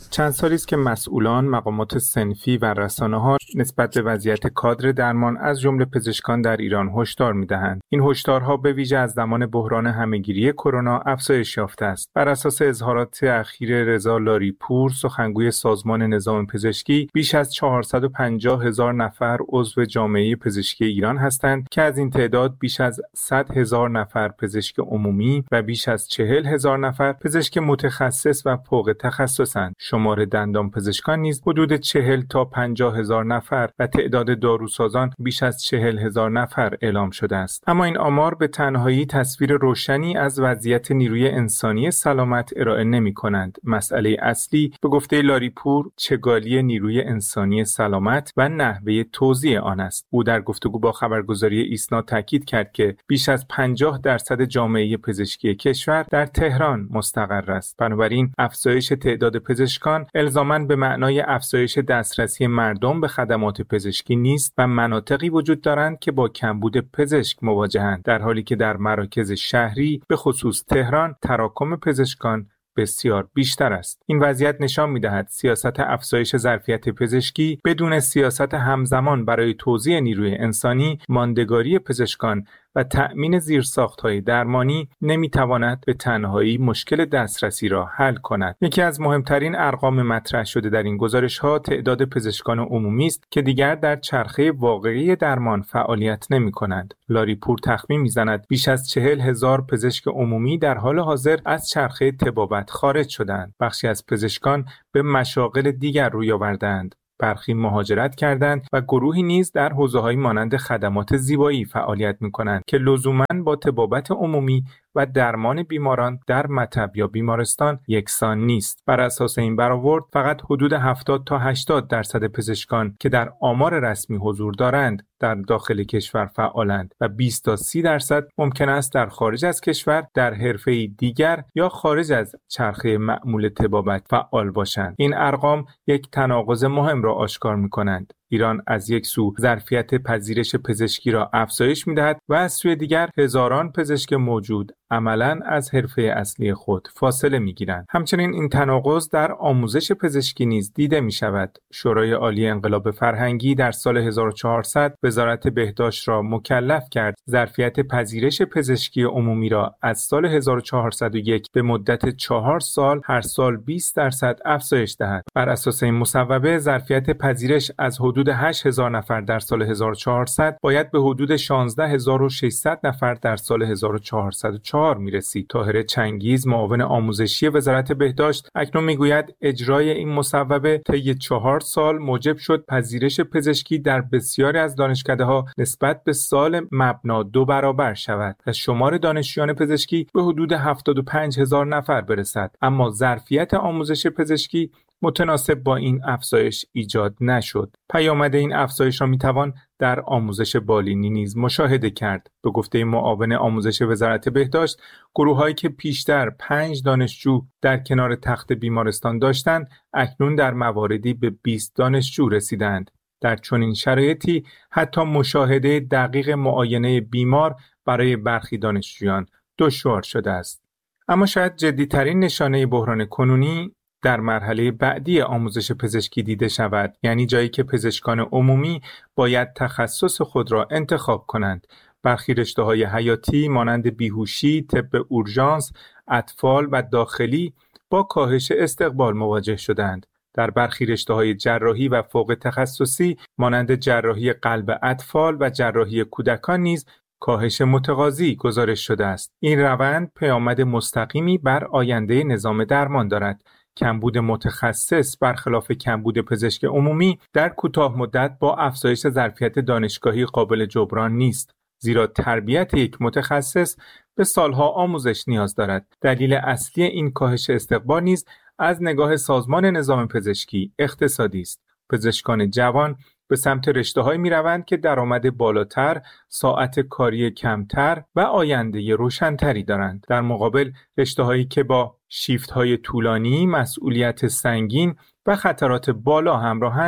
Speaker 12: چند سالی است که مسئولان، مقامات صنفی و رسانه‌ها نسبت به وضعیت کادر درمان از جمله پزشکان در ایران هشدار می‌دهند. این هشدارها به ویژه از زمان بحران همه‌گیری کرونا افزایش یافته است. بر اساس اظهارات اخیر رضا لاریپور، سخنگوی سازمان نظام پزشکی، بیش از چهارصد و پنجاه هزار نفر عضو جامعه پزشکی ایران هستند که از این تعداد بیش از صد هزار نفر پزشک عمومی و بیش از چهل هزار نفر پزشک متخصص و فوق تخصصند. شمار دندان پزشکان نیز حدود چهل تا پنجاه هزار نفر و تعداد داروسازان بیش از چهل هزار نفر اعلام شده است. اما این آمار به تنهایی تصویر روشنی از وضعیت نیروی انسانی سلامت ارائه نمی کنند. مسئله اصلی به گفته لاریپور چگالی نیروی انسانی سلامت و نحوه توزیع آن است. او در گفتگو با خبرگزاری ایسنا تاکید کرد که بیش از پنجاه درصد جامعه پزشکی کشور در تهران مستقر است. بنابراین افزایش تعداد پزشکان الزاماً به معنای افزایش دسترسی مردم به خدمات پزشکی نیست و مناطقی وجود دارند که با کمبود پزشک مواجهند، در حالی که در مراکز شهری به خصوص تهران تراکم پزشکان بسیار بیشتر است. این وضعیت نشان می‌دهد سیاست افزایش ظرفیت پزشکی بدون سیاست همزمان برای توزیع نیروی انسانی، ماندگاری پزشکان و تأمین زیرساخت‌های درمانی نمی‌تواند به تنهایی مشکل دسترسی را حل کند. یکی از مهمترین ارقام مطرح شده در این گزارش‌ها تعداد پزشکان عمومی است که دیگر در چرخه واقعی درمان فعالیت نمی‌کنند. لاریپور تخمین می‌زند بیش از چهل هزار پزشک عمومی در حال حاضر از چرخه طبابت خارج شدند. بخشی از پزشکان به مشاغل دیگر روی آوردند. برخی مهاجرت کردند و گروهی نیز در حوزه‌های مانند خدمات زیبایی فعالیت می‌کنند که لزوماً با طبابت عمومی و درمان بیماران در مطب یا بیمارستان یکسان نیست. بر اساس این برآورد فقط حدود هفتاد تا هشتاد درصد پزشکان که در آمار رسمی حضور دارند در داخل کشور فعالند و بیست تا سی درصد ممکن است در خارج از کشور در حرفه‌ای دیگر یا خارج از چرخه معمول طبابت فعال باشند. این ارقام یک تناقض مهم را آشکار می‌کنند. ایران از یک سو ظرفیت پذیرش پزشکی را افزایش می‌دهد و از سوی دیگر هزاران پزشک موجود عملاً از حرفه اصلی خود فاصله می‌گیرند. همچنین این تناقض در آموزش پزشکی نیز دیده می‌شود. شورای عالی انقلاب فرهنگی در سال هزار و چهارصد وزارت بهداشت را مکلف کرد ظرفیت پذیرش پزشکی عمومی را از سال هزار و چهارصد و یک به مدت چهار سال هر سال بیست درصد افزایش دهد. بر اساس این مصوبه ظرفیت پذیرش از حدود هشت هزار نفر در سال هزار و چهارصد باید به حدود شانزده هزار و ششصد نفر در سال هزار و چهارصد و چهار میرسید. طاهر چنگیز، معاون آموزشی وزارت بهداشت، اکنون میگوید اجرای این مصوبه طی چهار سال موجب شد پذیرش پزشکی در بسیاری از دانشکده‌ها نسبت به سال مبنا دو برابر شود و شمار دانشجویان پزشکی به حدود هفتاد و پنج هزار نفر برسد. اما ظرفیت آموزش پزشکی متناسب با این افزایش ایجاد نشد. پیامد این افزایش را میتوان در آموزش بالینی نیز مشاهده کرد. به گفته معاون آموزش وزارت بهداشت، گروه‌هایی که پیشتر پنج دانشجو در کنار تخت بیمارستان داشتند، اکنون در مواردی به بیست دانشجو رسیدند. در چنین شرایطی حتی مشاهده دقیق معاینه بیمار برای برخی دانشجویان دشوار شده است. اما شاید جدی‌ترین نشانه بحران کنونی در مرحله بعدی آموزش پزشکی دیده شود، یعنی جایی که پزشکان عمومی باید تخصص خود را انتخاب کنند. برخی رشته‌های حیاتی مانند بیهوشی، طب اورژانس، اطفال و داخلی با کاهش استقبال مواجه شدند. در برخی رشته‌های جراحی و فوق تخصصی مانند جراحی قلب اطفال و جراحی کودکان نیز کاهش متقاضی گزارش شده است. این روند پیامد مستقیمی بر آینده نظام درمان دارد. کمبود متخصص برخلاف کمبود پزشک عمومی در کوتاه مدت با افزایش ظرفیت دانشگاهی قابل جبران نیست، زیرا تربیت یک متخصص به سالها آموزش نیاز دارد. دلیل اصلی این کاهش استقبال نیز از نگاه سازمان نظام پزشکی اقتصادی است. پزشکان جوان به سمت رشته‌هایی می‌روند که درآمد بالاتر، ساعت کاری کمتر و آینده روشن‌تری دارند. در مقابل رشته‌هایی که با شیفت‌های طولانی، مسئولیت سنگین و خطرات بالا همراهند،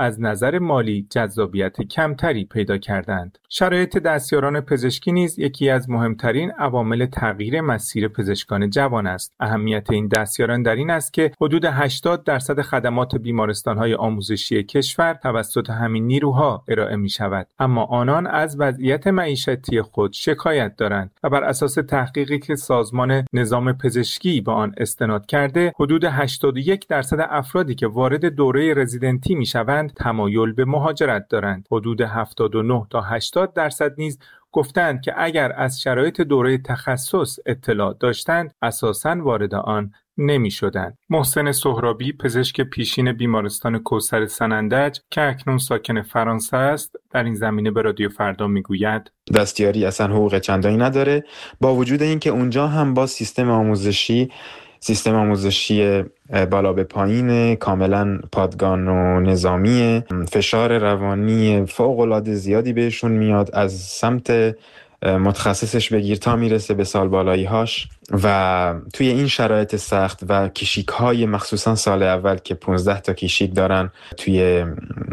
Speaker 12: از نظر مالی جذابیت کمتری پیدا کردند. شرایط دستیاران پزشکی نیز یکی از مهمترین عوامل تغییر مسیر پزشکان جوان است. اهمیت این دستیاران در این است که حدود هشتاد درصد خدمات بیمارستان‌های آموزشی کشور توسط همین نیروها ارائه می‌شود، اما آنان از وضعیت معیشتی خود شکایت دارند و بر اساس تحقیقی که سازمان نظام پزشکی به آن استناد کرده، حدود هشتاد و یک درصد افرادی که وارد دوره رزیدنتی می‌شوند تمایل به مهاجرت دارند. حدود هفتاد و نه تا هشتاد درصد نیز گفتند که اگر از شرایط دوره تخصص اطلاع داشتند اساساً وارد آن نمی شدند. محسن سهرابی، پزشک پیشین بیمارستان کوثر سنندج که اکنون ساکن فرانسه است، در این زمینه به رادیو فردا می گوید
Speaker 13: دستیاری اصلا حقوق چندانی نداره، با وجود اینکه اونجا هم با سیستم آموزشی سیستم آموزشی بالا به پایین، کاملا پادگان و نظامی، فشار روانی فوق‌العاده زیادی بهشون میاد، از سمت متخصصش بگیر تا میرسه به سال بالایی هاش، و توی این شرایط سخت و کشیک های مخصوصا سال اول که پانزده تا کشیک دارن توی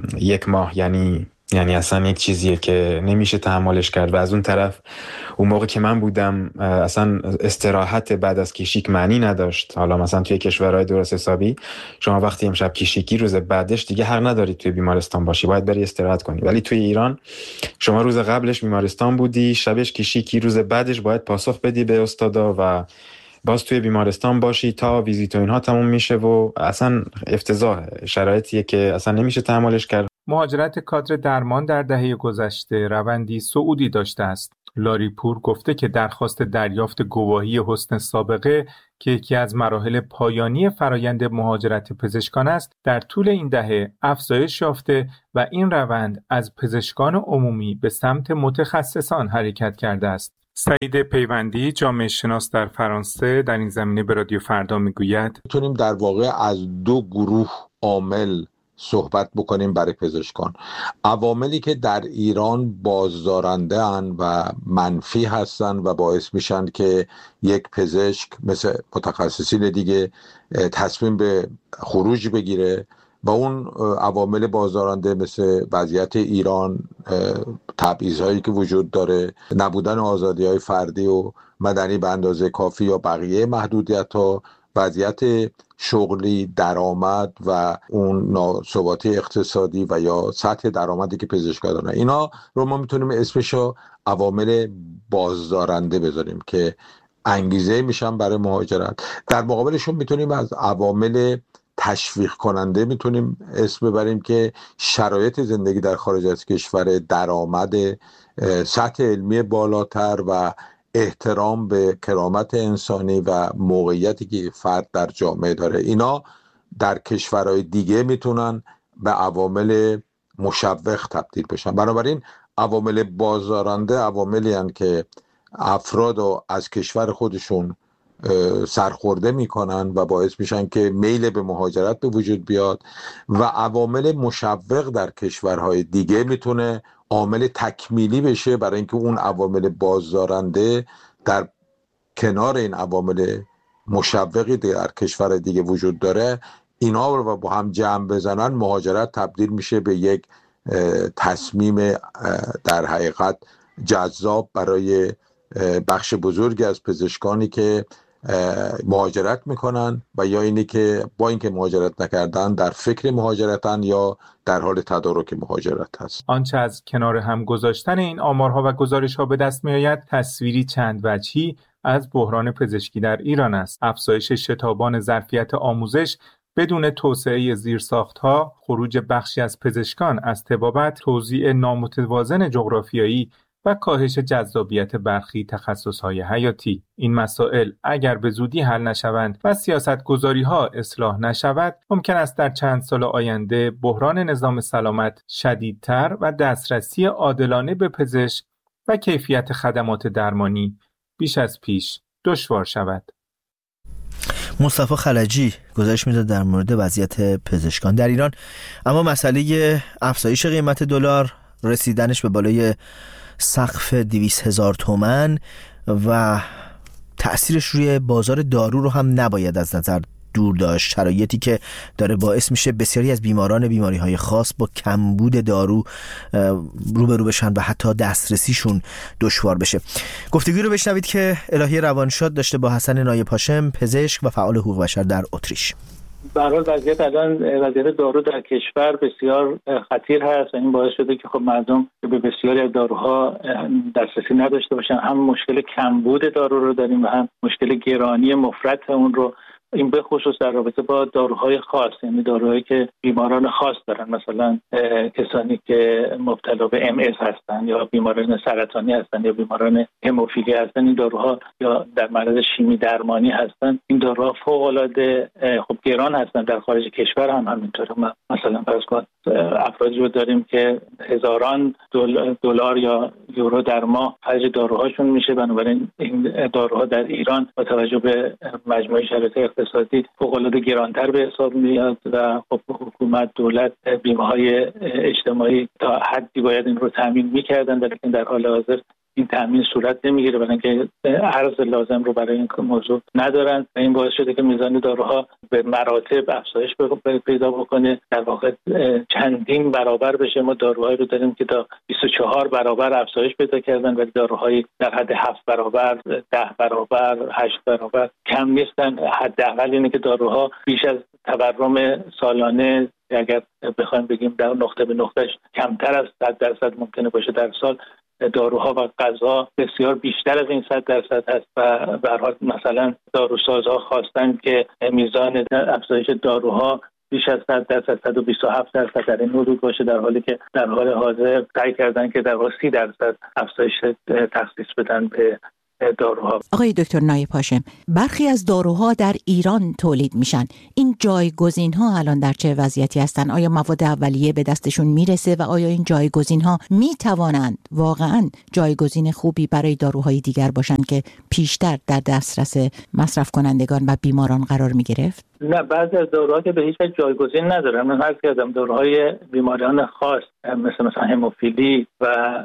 Speaker 13: یک ماه، یعنی یعنی اصلا یک چیزیه که نمیشه تحملش کرد. و از اون طرف اون موقع که من بودم اصلا استراحت بعد از کشیک معنی نداشت. حالا مثلا توی کشورهای درست حسابی شما وقتی امشب کشیکی روز بعدش دیگه حق ندارید توی بیمارستان باشی، باید بری استراحت کنی. ولی توی ایران شما روز قبلش بیمارستان بودی، شبش کشیکی، روز بعدش باید پاسخ بدی به استادا و باز توی بیمارستان باشی تا ویزیت و اینها تموم میشه و اصلا افتضاح. شرایطیه که اصلا نمیشه تحملش کرد.
Speaker 12: مهاجرت کادر درمان در دهه گذشته روندی صعودی داشته است. لاری پور گفته که درخواست دریافت گواهی حسن سابقه که یکی از مراحل پایانی فرایند مهاجرت پزشکان است، در طول این دهه افزایش یافته و این روند از پزشکان عمومی به سمت متخصصان حرکت کرده است. سعید پیوندی، جامعه شناس در فرانسه، در این زمینه به رادیو فردا میگوید
Speaker 14: میتونیم در واقع از دو گروه عامل صحبت بکنیم برای پزشکان. عواملی که در ایران بازدارنده ان و منفی هستن و باعث میشن که یک پزشک مثل متخصصین دیگه تصمیم به خروج بگیره، و اون عوامل بازدارنده مثل وضعیت ایران، تبعیض‌هایی که وجود داره، نبودن آزادی‌های فردی و مدنی به اندازه کافی یا بقیه محدودیت‌ها، وضعیت شغلی، درآمد و اون ناثباتی اقتصادی و یا سطح درآمدی که پزشکان دارن، اینا رو ما میتونیم اسمشو عوامل بازدارنده بذاریم که انگیزه میشن برای مهاجرت. در مقابلشون میتونیم از عوامل تشویق کننده میتونیم اسم ببریم که شرایط زندگی در خارج از کشور، درآمد، سطح علمی بالاتر و احترام به کرامت انسانی و موقعیتی که فرد در جامعه داره، اینا در کشورهای دیگه میتونن به عوامل مشوق تبدیل بشن. بنابراین عوامل بازدارنده عواملی هستند که افراد رو از کشور خودشون سرخورده میکنن و باعث میشن که میل به مهاجرت به وجود بیاد، و عوامل مشوق در کشورهای دیگه میتونه عامل تکمیلی بشه برای اینکه اون عوامل بازدارنده در کنار این عوامل مشوقی در کشور دیگه وجود داره، اینا رو با هم جمع بزنن، مهاجرت تبدیل میشه به یک تصمیم در حقیقت جذاب برای بخش بزرگی از پزشکانی که مهاجرت میکنن و یا اینی که با اینکه مهاجرت نکردن در فکر مهاجرتن یا در حال تدارک مهاجرت هست.
Speaker 12: آنچه از کنار هم گذاشتن این آمارها و گزارش‌ها به دست میآید تصویری چند وجهی از بحران پزشکی در ایران است. افزایش شتابان ظرفیت آموزش بدون توسعه زیرساخت‌ها، خروج بخشی از پزشکان از طبابت، توزیع نامتوازن جغرافیایی و کاهش جذابیت برخی تخصص‌های حیاتی. این مسائل اگر به زودی حل نشوند و سیاست‌گذاری‌ها اصلاح نشود، ممکن است در چند سال آینده بحران نظام سلامت شدیدتر و دسترسی عادلانه به پزشک و کیفیت خدمات درمانی بیش از پیش دشوار شود.
Speaker 1: مصطفی خلجی گزارش میداد در مورد وضعیت پزشکان در ایران. اما مسئله افزایش قیمت دلار، رسیدنش به بالای سقف دویست هزار تومان و تأثیرش روی بازار دارو رو هم نباید از نظر دور داشت، شرایطی که داره باعث میشه بسیاری از بیماران بیماری‌های خاص با کمبود دارو روبرو بشن و حتی دسترسیشون دشوار بشه. گفتگوی رو بشنوید که الهی روانشاد داشته با حسن نایب هاشم، پزشک و فعال حقوق بشر در اتریش.
Speaker 15: به هر حال وضعیت الان وضعیت دارو در کشور بسیار خطیر هست و این باعث شده که خب مردم به بسیاری از داروها دسترسی نداشته باشن. هم مشکل کمبود دارو رو داریم و هم مشکل گرانی مفرط اون رو، این به خصوص در رابطه با داروهای خاص، یعنی داروهایی که بیماران خاص دارن، مثلا کسانی که مبتلا به ام اس هستن یا بیماران سرطانی هستن یا بیماران هموفیلی هستن، این داروها یا در معرض شیمی درمانی هستن، این داروها فوق العاده خب گران هستن. در خارج کشور هم همینطوره. مثلا فرض کن افرادی رو داریم که هزاران دلار یا یورو در ماه خرج داروهاشون میشه، بنابراین این داروها در ایران با توجه به مجموعه شرایط اقتصادی فوق‌العاده گرانتر به حساب میاد و خب حکومت، دولت، بیمه‌های اجتماعی تا حدی باید این رو تامین می‌کردن، ولی در حال حاضر این تامین صورت نمیگیره، برای اینکه ارز لازم رو برای این موضوع ندارن و این باعث شده که میزان داروها به مراتب افزایش پیدا بکنه، در واقع چندین برابر بشه. ما داروهایی رو داریم که تا بیست و چهار برابر افزایش پیدا کردن، ولی داروهایی در حد هفت برابر، ده برابر، هشت برابر کم نیستن. حداقل اینه که داروها بیش از تورم سالانه، اگر بخوایم بگیم در نقطه به نقطهش، کمتر از صد درصد ممکنه باشه در سال. داروها و غذا بسیار بیشتر از این صد درصد هست و به هر حال مثلا داروسازها خواستن که میزان افزایش داروها بیش از صد درصد، صد و بیست و هفت درصد در این حدود باشه، در حالی که در حال حاضر سعی کردن که در واقع سی درصد افزایش تخصیص بدن به داروها.
Speaker 16: آقای دکتر نایب هاشم، برخی از داروها در ایران تولید میشن. این جایگزین ها الان در چه وضعیتی هستن؟ آیا مواد اولیه به دستشون میرسه و آیا این جایگزین ها میتوانند واقعا جایگزین خوبی برای داروهای دیگر باشن که پیشتر در دسترس مصرف کنندگان و بیماران قرار میگرفت؟
Speaker 15: نه، بعضی از داروها که به هیچ وجه جایگزین ندارن. من عرض کردم داروهای بیماریان خاص مثل مثلا هموفیلی و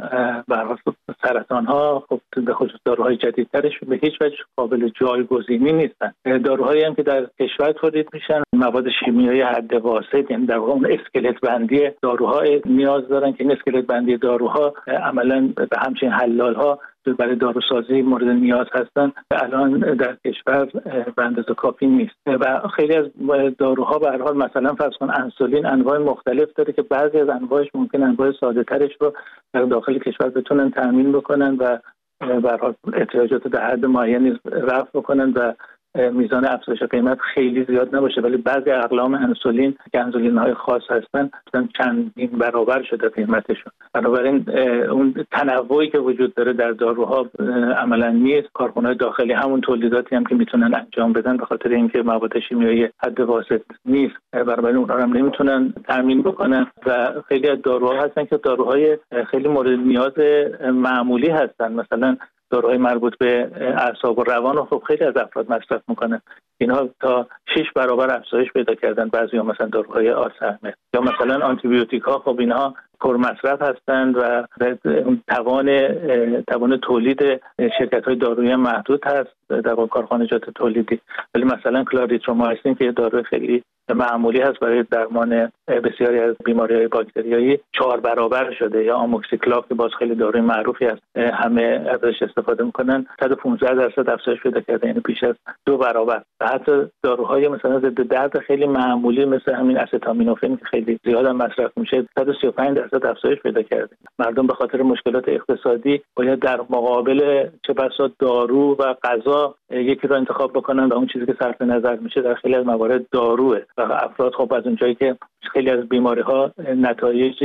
Speaker 15: برای سرطان ها، خب به خصوص داروهای جدیدترش به هیچ وجه قابل جایگزینی نیستن. داروهایی هم که در کشور تولید میشن مواد شیمیایی حد واسط، یعنی در واقع اون اسکلت بندی داروها نیاز دارن که این اسکلت بندی داروها عملاً به همچین حلال ها برای داروسازی مورد نیاز هستن، الان در کشور به اندازه کافی نیست و خیلی از داروها به هر حال مثلا فرض کن انسولین انواع مختلف داره که بعضی از انواعش ممکن انواع ساده ترش رو در داخل کشور بتونن تامین بکنن و به هر حال احتیاجات در حد معینی رفع بکنن و میزان افزایش قیمت خیلی زیاد نباشه، ولی بعضی اقلام انسولین که انسولین های خاص هستن مثلا چندین برابر شده قیمتشون. بنابراین اون تنوعی که وجود داره در داروها عملا نیست. کارخانه‌های داخلی همون تولیداتی هم که میتونن انجام بدن به خاطر اینکه مواد شیمیایی حد واسط نیست، بنابراین اونها هم نمیتونن تامین بکنن و خیلی از داروها هستن که داروهای خیلی مورد نیاز معمولی هستن، مثلا داروهای مربوط به اعصاب و روان رو خب خیلی از افراد مصرف میکنن. اینها تا شش برابر افزایش پیدا کردن. بعضی‌ها مثلا داروهای آلزایمر یا مثلا آنتی بیوتیک ها، خب اینها پرمصرف هستند و توان توان تولید شرکت‌های دارویی محدود هست در کارخانجات تولیدی، ولی مثلا کلاریترومایسین که داروی خیلی معمولی هست برای درمان بسیاری از بیماری‌های باکتریایی چهار برابر شده، یا آموکسیکلاو که باز خیلی داروی معروفی است همه ازش استفاده میکنن، صد و پانزده درصد افزایش پیدا کرده، یعنی بیش از دو برابر. و حتی داروهای مثلا ضد درد خیلی معمولی مثل همین استامینوفن که خیلی زیاد هم مصرف میشه صد و سی و پنج درصد افزایش پیدا کرده. مردم به خاطر مشکلات اقتصادی باید در مقابل چه بسا دارو و غذا یکی رو انتخاب بکنن و اون چیزی که صرف نظر میشه در خیلی از موارد داروه و افراد خب از اونجایی که خیلی از بیماری‌ها نتایج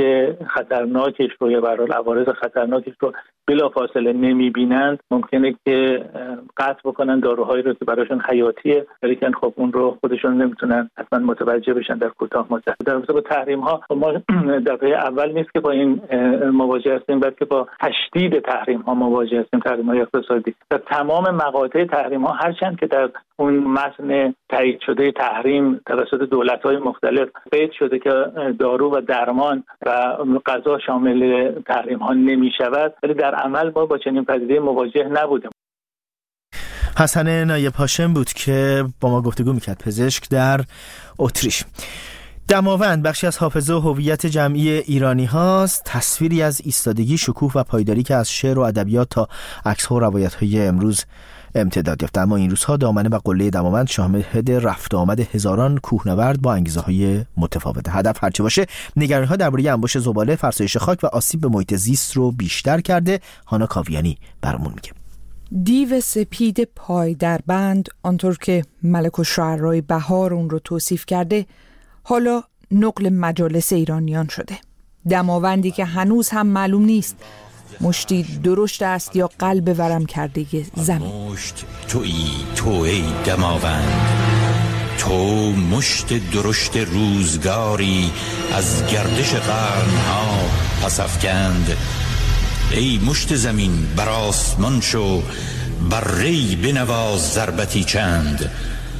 Speaker 15: خطرناکش رو یا به هر حال عوارض خطرناکش رو بلافاصله نمی‌بینند، ممکنه که قطع بکنن داروهایی رو که براشون حیاتیه، ولی که خب اون رو خودشون نمیتونن حتما متوجه بشن در کوتاه مدت. در رابطه با تحریم‌ها ما دفعه اول نیست که با این مواجه هستیم، بلکه با تشدید تحریم‌ها مواجه هستیم، تحریم‌های اقتصادی. در تمام مقاطع تحریم‌ها هرچند که در اون متن تایید شده تحریم توسط دولت‌های مختلف قید شده که دارو و درمان و غذا شامل تحریم ها نمی شود، ولی در عمل ما با چنین پدیده مواجه نبودیم.
Speaker 1: حسن نایب هاشم بود که با ما گفتگو میکرد، پزشک در اتریش. دماوند بخشی از حافظه و هویت جمعی ایرانی هاست، تصویری از ایستادگی، شکوه و پایداری که از شعر و ادبیات تا عکس‌ها و روایت‌های امروز امتداد یافته. اما این روزها دامنه و قله دماوند شاهد رفت آمد هزاران کوهنورد با انگیزه‌های متفاوت. هدف هرچه باشه، نگرانی‌ها درباره انباشت زباله، فرسایش خاک و آسیب به محیط زیست رو بیشتر کرده. هانا کاویانی برامون میگه.
Speaker 9: دیو سپید پای در بند، آنطور که ملک الشعرای بهار اون رو توصیف کرده، حالا نقل مجالس ایرانیان شده. دماوندی که هنوز هم معلوم نیست مشتی درشت است یا قلب ورم کرده زمین.
Speaker 17: مشت تویی تو ای دماوند، تو مشت درشت روزگاری از گردش قرنها پس افکند. ای مشت زمین بر آسمان شو، بر ری بنواز ضربتی چند.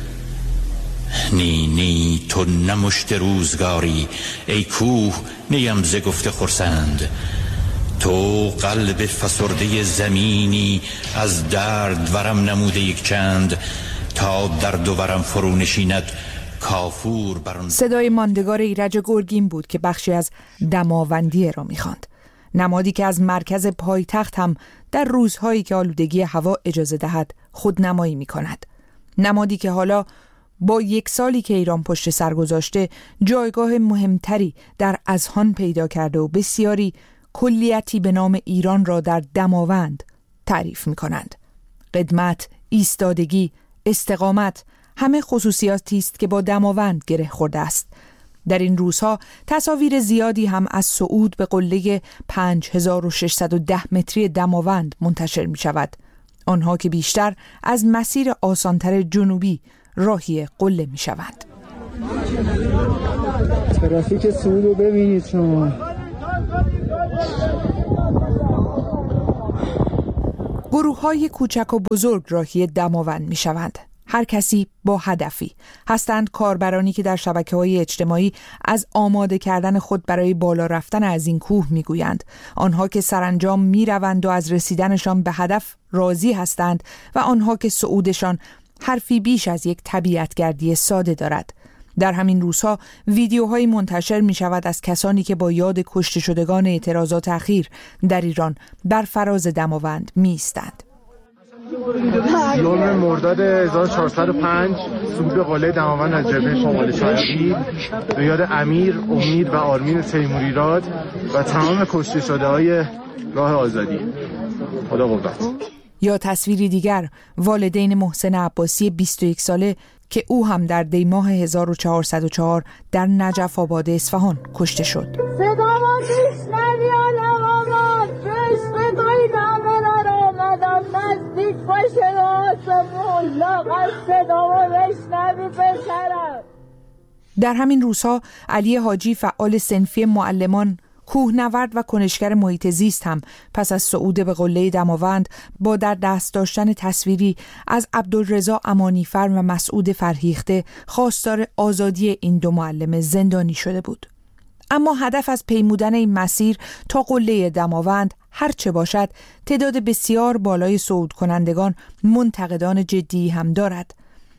Speaker 17: نی نی تو نمشت روزگاری، ای کوه نیم ز گفته خرسند. تو قلب فسرده زمینی، از درد ورم نموده یک چند. تا درد و ورم فرو نشیند کافور برون.
Speaker 9: صدای ماندگار ایرج گرگین بود که بخشی از دماوندی را می‌خواند. نمادی که از مرکز پایتخت هم در روزهایی که آلودگی هوا اجازه دهد خودنمایی می‌کند. نمادی که حالا با یک سالی که ایران پشت سر گذاشته جایگاه مهمتری در اذهان پیدا کرده و بسیاری کلیتی به نام ایران را در دماوند تعریف می کنند. قدمت، ایستادگی، استقامت، همه خصوصیاتی است که با دماوند گره خورده است. در این روزها تصاویر زیادی هم از صعود به قله پنج هزار و ششصد و ده متری دماوند منتشر می شود. آنها که بیشتر از مسیر آسانتر جنوبی راهی قله می شوند.
Speaker 18: ترافیک صعود رو ببینید شما.
Speaker 9: گروه های کوچک و بزرگ راهی دماوند می شوند. هر کسی با هدفی. هستند کاربرانی که در شبکه‌های اجتماعی از آماده کردن خود برای بالا رفتن از این کوه می گویند. آنها که سرانجام می روند و از رسیدنشان به هدف راضی هستند و آنها که صعودشان حرفی بیش از یک طبیعتگردی ساده دارد. در همین روزها ویدیوهایی منتشر می شود از کسانی که با یاد کشته شدگان اعتراضات اخیر در ایران بر فراز دماوند می ایستند.
Speaker 18: یوم مرداد هزار و چهارصد و پنج صعود به قله دماوند از جبهه شمال شرقی به یاد امیر، امید و آرمین تیموریراد و تمام کشته شده های راه آزادی. خدا قوت.
Speaker 9: یا تصویری دیگر، والدین محسن عباسی بیست و یک ساله که او هم در دی ماه هزار و چهارصد و چهار در نجف آباد اصفهان کشته شد.
Speaker 19: صدامو میشنوی آلمامان، عشق توی نامه در آمدم نزدیک باشه آسمون، لاغر صدامو میشنوی پسرم.
Speaker 9: در همین روزها علی حاجی فعال صنفی معلمان، کوهنورد و کنشگر محیط زیست هم پس از صعود به قله دماوند با در دست داشتن تصویری از عبدالرضا امانیفر و مسعود فرهیخته خواستار آزادی این دو معلم زندانی شده بود. اما هدف از پیمودن این مسیر تا قله دماوند هر چه باشد، تعداد بسیار بالای صعود کنندگان منتقدان جدی هم دارد.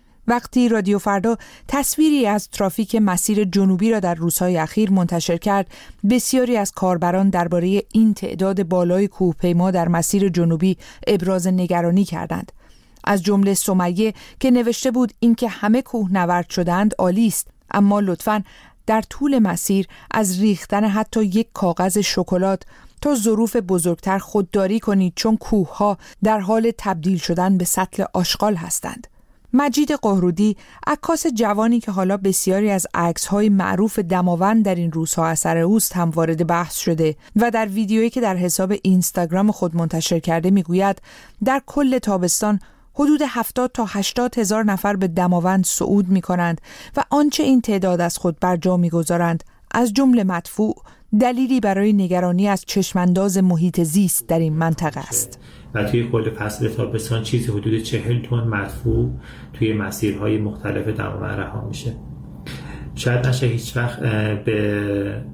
Speaker 9: وقتی رادیو فردا تصویری از ترافیک مسیر جنوبی را در روزهای اخیر منتشر کرد، بسیاری از کاربران درباره این تعداد بالای کوهپیما در مسیر جنوبی ابراز نگرانی کردند. از جمله سمیه که نوشته بود اینکه همه کوهنورد شدند عالی است، اما لطفاً در طول مسیر از ریختن حتی یک کاغذ شکلات تا ظروف بزرگتر خودداری کنید، چون کوهها در حال تبدیل شدن به سطل آشغال هستند. مجید قهرودی، عکاس جوانی که حالا بسیاری از عکس‌های معروف دماوند در این روزها اثر اوست، هم وارد بحث شده و در ویدیویی که در حساب اینستاگرام خود منتشر کرده میگوید در کل تابستان حدود هفتاد تا هشتاد هزار نفر به دماوند صعود می کنند و آنچه این تعداد از خود بر جا می گذارند از جمله مدفوع دلیلی برای نگرانی از چشمانداز محیط زیست در این منطقه است.
Speaker 20: و توی کل فصل تابستان چیزی حدود چهل تن مدفوع توی مسیرهای مختلف دماوند رها میشه. شاید نشه هیچ وقت به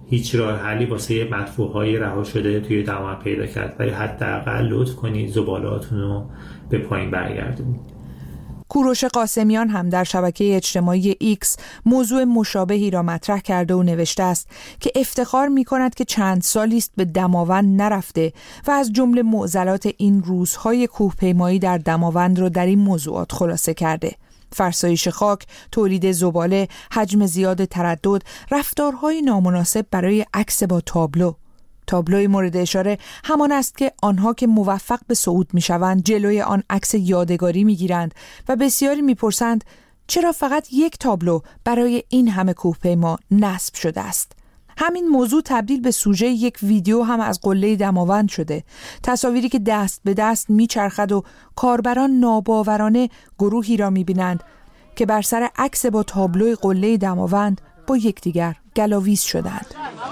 Speaker 20: هیچ راه حلی واسه مدفوع‌های رها شده توی دماوند پیدا کرد، ولی حداقل لطف کنید زباله‌هاتون رو به پایین برگردونید.
Speaker 9: کوروش قاسمیان هم در شبکه اجتماعی ایکس موضوع مشابهی را مطرح کرده و نوشته است که افتخار می کند که چند سالی است به دماوند نرفته و از جمله معضلات این روزهای کوهپیمایی در دماوند را در این موضوعات خلاصه کرده: فرسایش خاک، تولید زباله، حجم زیاد تردد، رفتارهای نامناسب برای عکس با تابلو. تابلوی مورد اشاره همان است که آنها که موفق به صعود می‌شوند جلوی آن عکس یادگاری می‌گیرند و بسیاری می‌پرسند چرا فقط یک تابلو برای این همه کوهپیما نصب شده است. همین موضوع تبدیل به سوژه یک ویدیو هم از قله دماوند شده. تصاویری که دست به دست میچرخد و کاربران ناباورانه گروهی را می‌بینند که بر سر عکس با تابلوی قله دماوند با یکدیگر گلاویز شدند.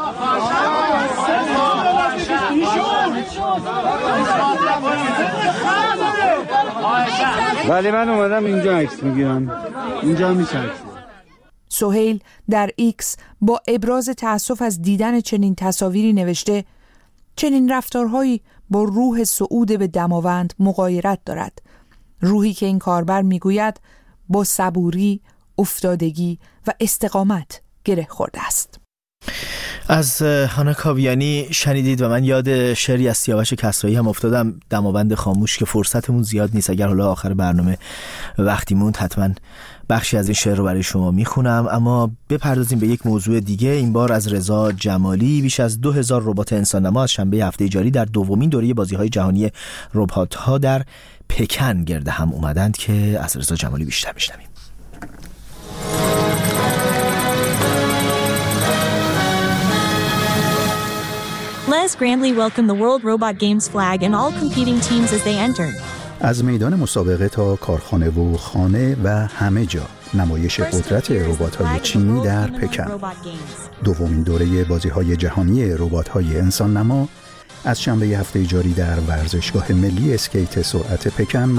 Speaker 21: ولی من اومدم اینجا عکس میگیرم، اینجا میشه.
Speaker 9: سهیل در ایکس با ابراز تأسف از دیدن چنین تصاویری نوشته: چنین رفتارهایی با روح صعود به دماوند مغایرت دارد، روحی که این کاربر میگوید با صبوری، افتادگی و استقامت گره خورده است.
Speaker 1: از هانا کاویانی شنیدید و من یاد شعری از سیاوش کسرایی هم افتادم، دماوند خاموش، که فرصتمون زیاد نیست. اگر حالا آخر برنامه وقتی موند حتما بخشی از این شعر رو برای شما میخونم، اما بپردازیم به یک موضوع دیگه، این بار از رضا جمالی. بیش از دو هزار ربات انسان نما از شنبه هفته جاری در دومین دوره بازی‌های جهانی ربات‌ها در پکن گرد هم اومدند که از رضا جمالی بیشتر میشنویم.
Speaker 22: Les grandly welcomed the World Robot Games flag and all competing teams as they entered.
Speaker 23: از میدان مسابقه تا کارخانه و خانه و همه جا نمایش قدرت ربات‌های چینی در پکن. دومین دوره بازی‌های جهانی ربات‌های انسان نما از شنبه هفته جاری در ورزشگاه ملی اسکیت سرعت پکن